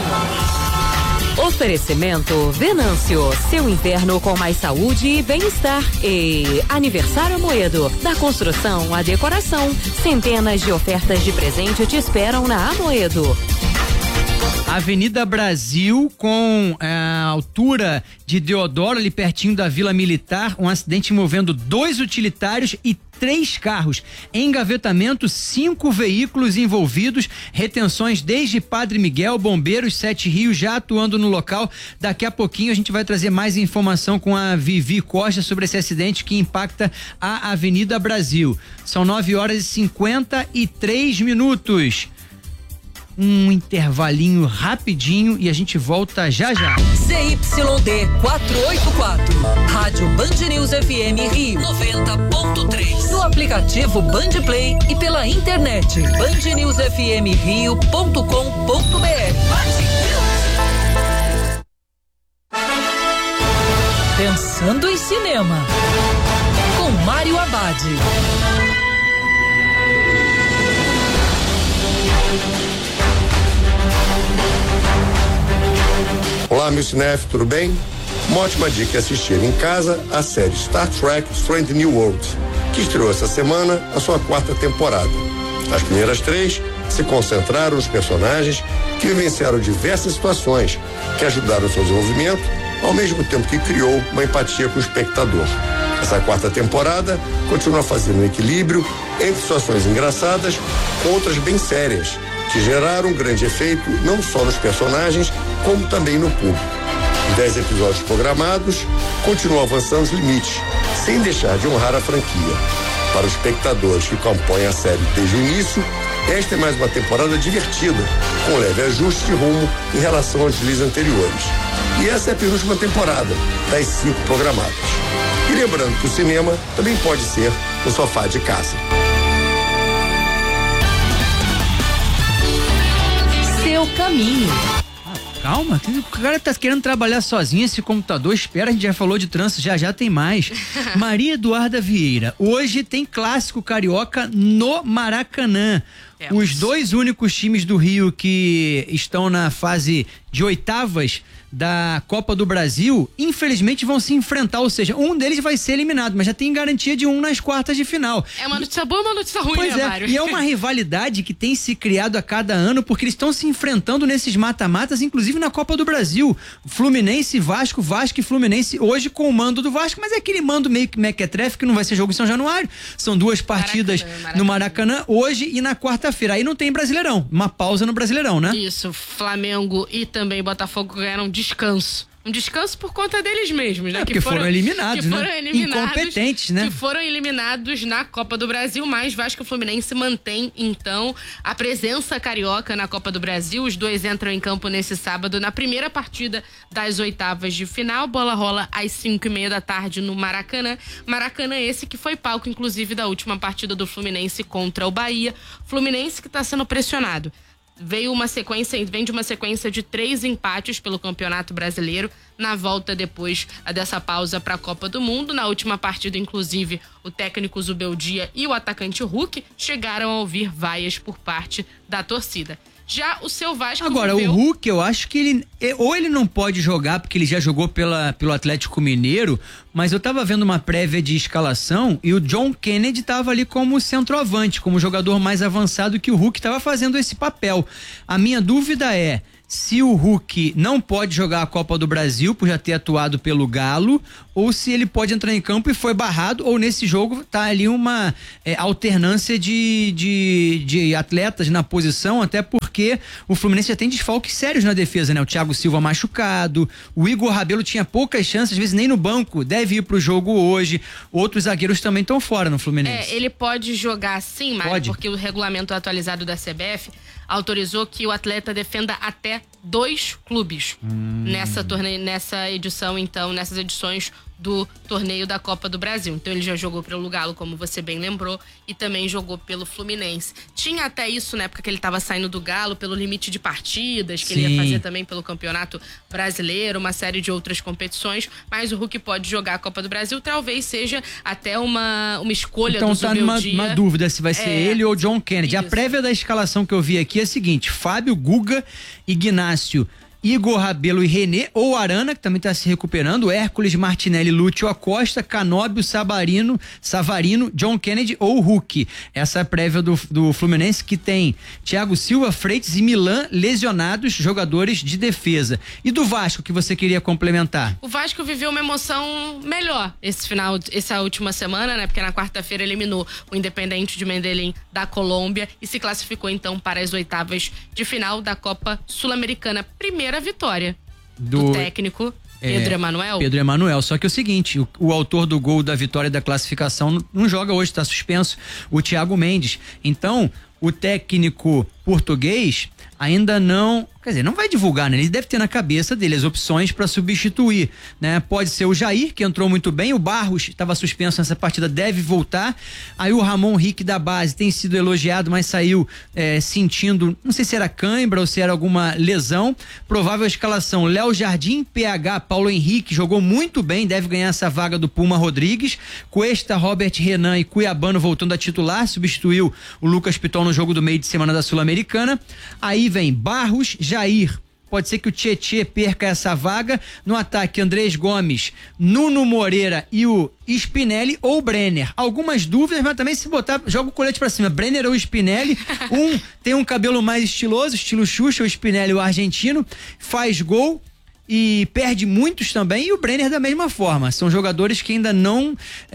Oferecimento Venâncio, seu inverno com mais saúde e bem-estar. E Aniversário Amoedo, da construção à decoração. Centenas de ofertas de presente te esperam na Amoedo. Avenida Brasil, com a altura de Deodoro, ali pertinho da Vila Militar, um acidente envolvendo 2 utilitários e 3 carros. Engavetamento, 5 veículos envolvidos, retenções desde Padre Miguel, bombeiros, 7 Rios já atuando no local. Daqui a pouquinho a gente vai trazer mais informação com a Vivi Costa sobre esse acidente que impacta a Avenida Brasil. São 9h53. Um intervalinho rapidinho e a gente volta já já. ZYD 484, Rádio Band News FM Rio 90.3. No aplicativo Band Play e pela internet bandnewsfmrio.com.br. Pensando em cinema, com Mário Abad. Olá, meu cinef, tudo bem? Uma ótima dica é assistir em casa a série Star Trek Strange New World, que estreou essa semana a sua 4ª temporada. As primeiras 3 se concentraram nos personagens que vivenciaram diversas situações que ajudaram o seu desenvolvimento, ao mesmo tempo que criou uma empatia com o espectador. Essa 4ª temporada continua fazendo um equilíbrio entre situações engraçadas com outras bem sérias, que geraram um grande efeito não só nos personagens, como também no público. Os 10 episódios programados continuam avançando os limites, sem deixar de honrar a franquia. Para os espectadores que acompanham a série desde o início, esta é mais uma temporada divertida, com leve ajuste de rumo em relação aos releases anteriores. E essa é a penúltima temporada, das 5 programadas. E lembrando que o cinema também pode ser no sofá de casa. Seu caminho. Calma, o cara tá querendo trabalhar sozinho, esse computador, espera, a gente já falou de trânsito, já tem mais. Maria Eduarda Vieira, hoje tem clássico carioca no Maracanã. Os 2 únicos times do Rio que estão na fase de oitavas da Copa do Brasil, infelizmente vão se enfrentar, ou seja, um deles vai ser eliminado, mas já tem garantia de um nas quartas de final. É uma notícia boa ou uma notícia ruim, pois né, é, Mário? e é uma rivalidade que tem se criado a cada ano, porque eles estão se enfrentando nesses mata-matas, inclusive na Copa do Brasil. Fluminense, Vasco e Fluminense, hoje com o mando do Vasco, mas é aquele mando meio que mequetrefe, que não vai ser jogo em São Januário. São 2 partidas no Maracanã, hoje e na quarta-feira. Aí não tem Brasileirão, uma pausa no Brasileirão, né? Isso, Flamengo e também Botafogo ganharam descanso. Um descanso por conta deles mesmos, né? Porque foram eliminados, né? Incompetentes, né? Que foram eliminados na Copa do Brasil, mas Vasco e Fluminense mantém, então, a presença carioca na Copa do Brasil. Os 2 entram em campo nesse sábado, na primeira partida das oitavas de final. Bola rola às 5:30 da tarde no Maracanã. Maracanã esse que foi palco, inclusive, da última partida do Fluminense contra o Bahia. Fluminense que está sendo pressionado. vem de uma sequência de 3 empates pelo Campeonato Brasileiro, na volta depois dessa pausa para a Copa do Mundo. Na última partida, inclusive, o técnico Zubeldia e o atacante Hulk chegaram a ouvir vaias por parte da torcida. Já o seu Vasco Agora, viveu... o Hulk, eu acho que ele não pode jogar porque ele já jogou pelo Atlético Mineiro, mas eu tava vendo uma prévia de escalação e o John Kennedy tava ali como centroavante, como jogador mais avançado, que o Hulk tava fazendo esse papel. A minha dúvida é se o Hulk não pode jogar a Copa do Brasil por já ter atuado pelo Galo, ou se ele pode entrar em campo e foi barrado, ou nesse jogo tá ali uma alternância de atletas na posição, até porque o Fluminense já tem desfalques sérios na defesa, né? O Thiago Silva machucado, o Igor Rabelo tinha poucas chances, às vezes nem no banco, deve ir pro jogo hoje, outros zagueiros também estão fora no Fluminense. Ele pode jogar sim, Mário, Pode? porque o regulamento atualizado da CBF autorizou que o atleta defenda até 2 clubes nessa edição, então, nessas edições do torneio da Copa do Brasil. Então ele já jogou pelo Galo, como você bem lembrou, e também jogou pelo Fluminense. Tinha até isso na época que ele estava saindo do Galo, pelo limite de partidas, que ele ia fazer também pelo Campeonato Brasileiro, uma série de outras competições, mas o Hulk pode jogar a Copa do Brasil, talvez seja até uma escolha então, do Zubeldia. Então tá numa dúvida se vai ser ele ou John Kennedy. Isso. A prévia da escalação que eu vi aqui é a seguinte: Fábio, Guga, Ignácio, Igor Rabelo e René, ou Arana, que também está se recuperando, Hércules, Martinelli, Lúcio Acosta, Canóbio, Savarino, John Kennedy ou Hulk. Essa é a prévia do Fluminense, que tem Thiago Silva, Freitas e Milan lesionados, jogadores de defesa. E do Vasco, que você queria complementar? O Vasco viveu uma emoção melhor essa última semana, né? Porque na quarta-feira eliminou o Independente de Medellín da Colômbia e se classificou então para as oitavas de final da Copa Sul-Americana. Primeira vitória do técnico Pedro Emanuel. Pedro Emanuel, só que é o seguinte, o autor do gol da vitória da classificação não joga hoje, está suspenso, o Thiago Mendes. Então, o técnico português ainda não vai divulgar, né? Ele deve ter na cabeça dele as opções para substituir, né? Pode ser o Jair, que entrou muito bem, o Barros estava suspenso nessa partida, deve voltar. Aí o Ramon Rick da base tem sido elogiado, mas saiu sentindo, não sei se era cãibra ou se era alguma lesão. Provável escalação: Léo Jardim, PH, Paulo Henrique, jogou muito bem, deve ganhar essa vaga do Puma Rodrigues. Cuesta, Robert Renan e Cuiabano voltando a titular, substituiu o Lucas Piton no jogo do meio de semana da Sul-Americana. Aí vem Barros, Jair, pode ser que o Tietê perca essa vaga. No ataque, Andrés Gomes, Nuno Moreira e o Spinelli ou Brenner. Algumas dúvidas, mas também se botar, joga o colete pra cima, Brenner ou Spinelli. Tem um cabelo mais estiloso, estilo Xuxa, o Spinelli, o argentino, faz gol e perde muitos também, e o Brenner da mesma forma. São jogadores que ainda não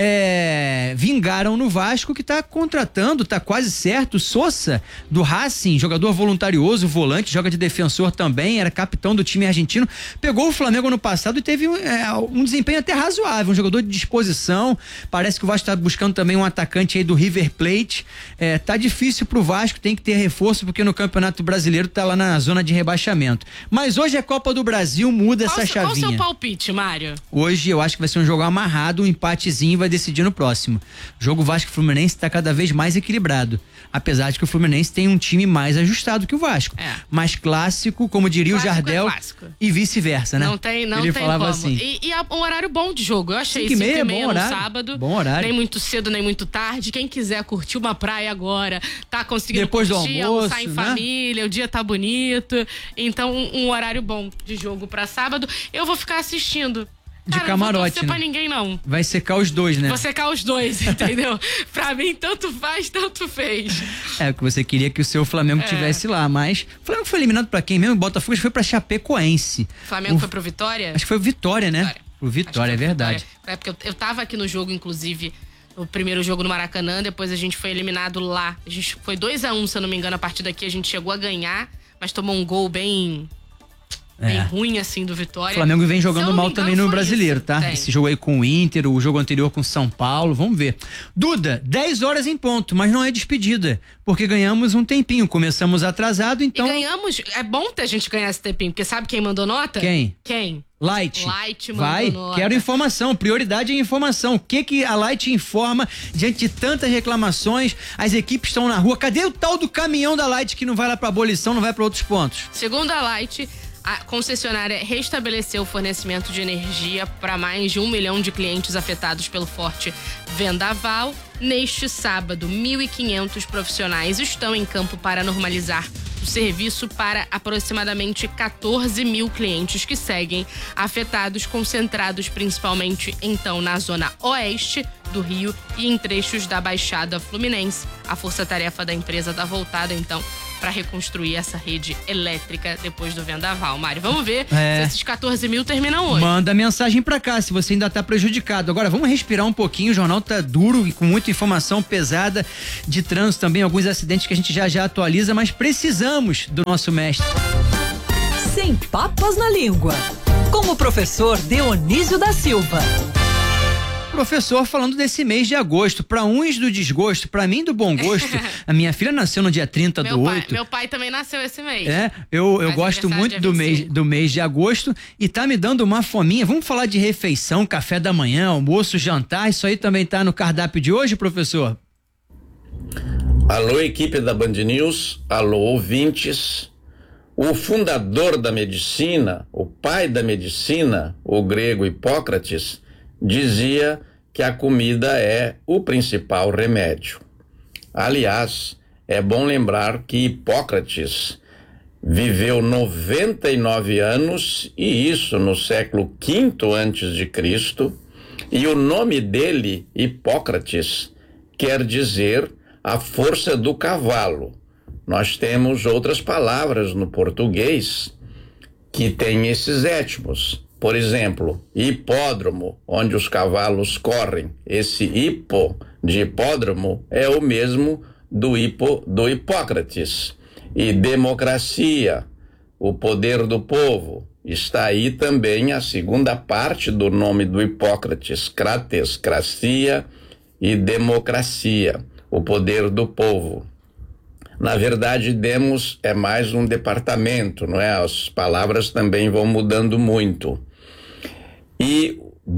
vingaram no Vasco, que está contratando, está quase certo, Sosa, do Racing, jogador voluntarioso, volante, joga de defensor também, era capitão do time argentino, pegou o Flamengo no passado e teve um desempenho até razoável, um jogador de disposição. Parece que o Vasco está buscando também um atacante aí do River Plate. Tá difícil pro Vasco, tem que ter reforço, porque no Campeonato Brasileiro tá lá na zona de rebaixamento. Mas hoje é Copa do Brasil, muda essa chavinha. Qual o seu palpite, Mário? Hoje eu acho que vai ser um jogo amarrado, um empatezinho, vai decidir no próximo. O jogo Vasco-Fluminense tá cada vez mais equilibrado. Apesar de que o Fluminense tem um time mais ajustado que o Vasco. Mais clássico, como diria o Jardel, e vice-versa, né? Não tem Ele falava como. assim. E um horário bom de jogo. Eu achei 5h30 no horário. sábado. Bom horário. Nem muito cedo, nem muito tarde. Quem quiser curtir uma praia agora, tá conseguindo depois curtir, do almoço, almoçar em né? família, o dia tá bonito. Então, um horário bom de jogo pra sábado. Eu vou ficar assistindo. De Cara, camarote, não vou torcer né? pra ninguém, não. Vai secar os dois, né? Vou secar os dois, entendeu? Pra mim, tanto faz, tanto fez. O que você queria que o seu Flamengo tivesse lá, mas o Flamengo foi eliminado pra quem mesmo? O Botafogo foi pra Chapecoense. O Flamengo foi pro Vitória? Acho que foi o Vitória, né? O Vitória, é verdade. É porque eu tava aqui no jogo, inclusive, no primeiro jogo no Maracanã, depois a gente foi eliminado lá. A gente foi 2-1, se eu não me engano, a partida aqui a gente chegou a ganhar, mas tomou um gol bem bem ruim assim do Vitória. O Flamengo vem jogando mal também no Brasileiro, tá? Esse jogo aí com o Inter, o jogo anterior com o São Paulo, vamos ver. Duda, 10 horas em ponto, mas não é despedida, porque ganhamos um tempinho, começamos atrasado, então... E ganhamos, é bom ter a gente ganhar esse tempinho, porque sabe quem mandou nota? Quem? Light mandou nota. Quero informação, prioridade é informação. O que a Light informa diante de tantas reclamações? As equipes estão na rua. Cadê o tal do caminhão da Light que não vai lá pra abolição, não vai pra outros pontos? Segundo a Light, a concessionária restabeleceu o fornecimento de energia para mais de 1 milhão de clientes afetados pelo forte vendaval. Neste sábado, 1.500 profissionais estão em campo para normalizar o serviço para aproximadamente 14 mil clientes que seguem afetados, concentrados principalmente então na zona oeste do Rio e em trechos da Baixada Fluminense. A força-tarefa da empresa está voltada então para reconstruir essa rede elétrica depois do vendaval. Mário, vamos ver se esses 14 mil terminam hoje. Manda mensagem pra cá se você ainda tá prejudicado. Agora vamos respirar um pouquinho, o jornal tá duro e com muita informação pesada de trânsito também, alguns acidentes que a gente já atualiza, mas precisamos do nosso mestre. Sem papas na língua, com o professor Dionísio da Silva. Professor, falando desse mês de agosto, para uns do desgosto, para mim do bom gosto. A minha filha nasceu no dia 30 do 8. Meu pai também nasceu esse mês. Eu gosto muito do mês de agosto e tá me dando uma fominha. Vamos falar de refeição, café da manhã, almoço, jantar, isso aí também tá no cardápio de hoje, professor? Alô, equipe da Band News, alô, ouvintes. O fundador da medicina, o pai da medicina, o grego Hipócrates, dizia que a comida é o principal remédio. Aliás, é bom lembrar que Hipócrates viveu 99 anos, e isso no século V a.C., e o nome dele, Hipócrates, quer dizer a força do cavalo. Nós temos outras palavras no português que têm esses étimos. Por exemplo, hipódromo, onde os cavalos correm. Esse hipo de hipódromo é o mesmo do Hipócrates. E democracia, o poder do povo. Está aí também a segunda parte do nome do Hipócrates, crates, cracia, e democracia, o poder do povo. Na verdade, demos é mais um departamento, não é? As palavras também vão mudando muito. E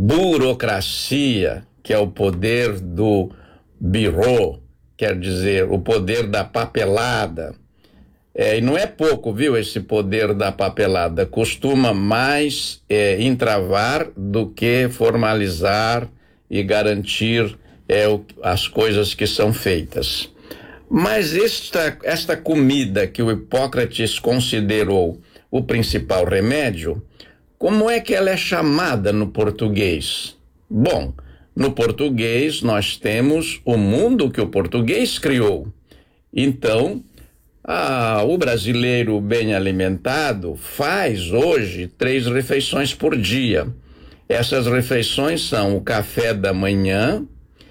burocracia, que é o poder do bureau, quer dizer, o poder da papelada. E não é pouco, viu, esse poder da papelada. Costuma mais entravar do que formalizar e garantir as coisas que são feitas. Mas esta comida que o Hipócrates considerou o principal remédio, como é que ela é chamada no português? Bom, no português nós temos o mundo que o português criou. Então, o brasileiro bem alimentado faz hoje 3 refeições por dia. Essas refeições são o café da manhã,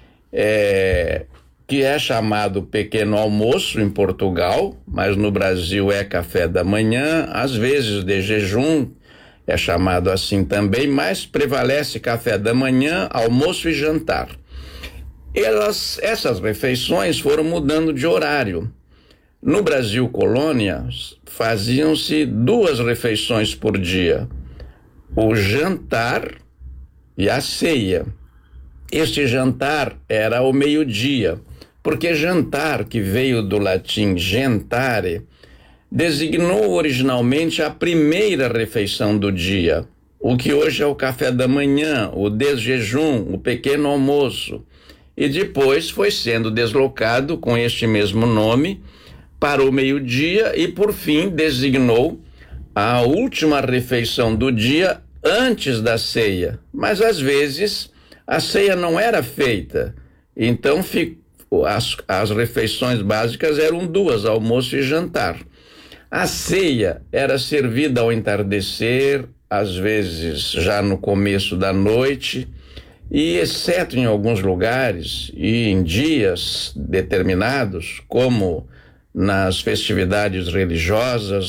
que é chamado pequeno almoço em Portugal, mas no Brasil é café da manhã, às vezes de jejum, é chamado assim também, mas prevalece café da manhã, almoço e jantar. Essas refeições foram mudando de horário. No Brasil colônia, faziam-se 2 refeições por dia, o jantar e a ceia. Este jantar era ao meio-dia, porque jantar, que veio do latim gentare, designou originalmente a primeira refeição do dia, o que hoje é o café da manhã, o desjejum, o pequeno almoço, e depois foi sendo deslocado com este mesmo nome para o meio-dia e, por fim, designou a última refeição do dia antes da ceia. Mas, às vezes, a ceia não era feita, então as refeições básicas eram 2, almoço e jantar. A ceia era servida ao entardecer, às vezes já no começo da noite, e exceto em alguns lugares e em dias determinados, como nas festividades religiosas,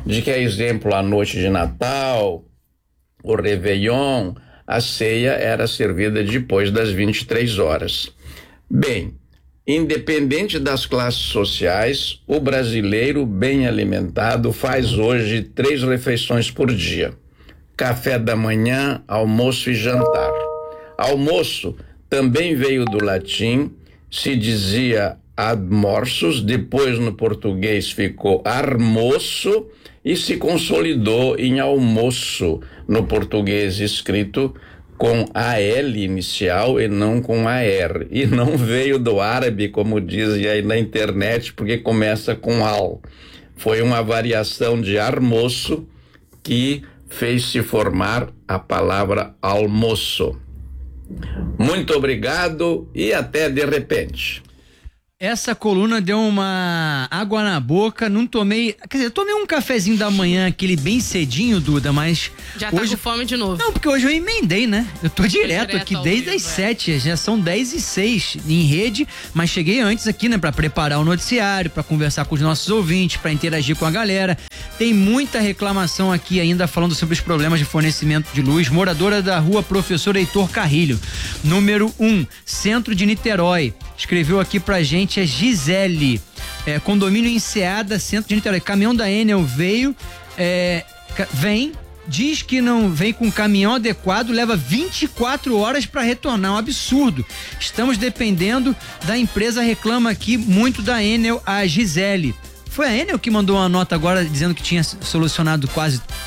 de que, a exemplo, a noite de Natal, o Réveillon, a ceia era servida depois das 23 horas. Bem, independente das classes sociais, o brasileiro bem alimentado faz hoje 3 refeições por dia: café da manhã, almoço e jantar. Almoço também veio do latim, se dizia admorsus, depois no português ficou armoço e se consolidou em almoço no português escrito com AL inicial e não com AR. E não veio do árabe, como dizem aí na internet, porque começa com al. Foi uma variação de armoço que fez se formar a palavra almoço. Muito obrigado e até de repente. Essa coluna deu uma água na boca, não tomei, quer dizer, tomei um cafezinho da manhã, aquele bem cedinho, Duda, mas Já hoje... tá com fome de novo. Não, porque hoje eu emendei, né? Eu tô direto aqui desde as 7, já são 10h06 em rede, mas cheguei antes aqui, né, pra preparar o noticiário, pra conversar com os nossos ouvintes, pra interagir com a galera. Tem muita reclamação aqui ainda falando sobre os problemas de fornecimento de luz. Moradora da rua Professor Heitor Carrilho, número 1, centro de Niterói. Escreveu aqui pra gente a Gisele, condomínio Enseada, centro de Niterói. Caminhão da Enel veio, diz que não vem com caminhão adequado, leva 24 horas para retornar, um absurdo. Estamos dependendo da empresa, reclama aqui muito da Enel, a Gisele. Foi a Enel que mandou uma nota agora dizendo que tinha solucionado quase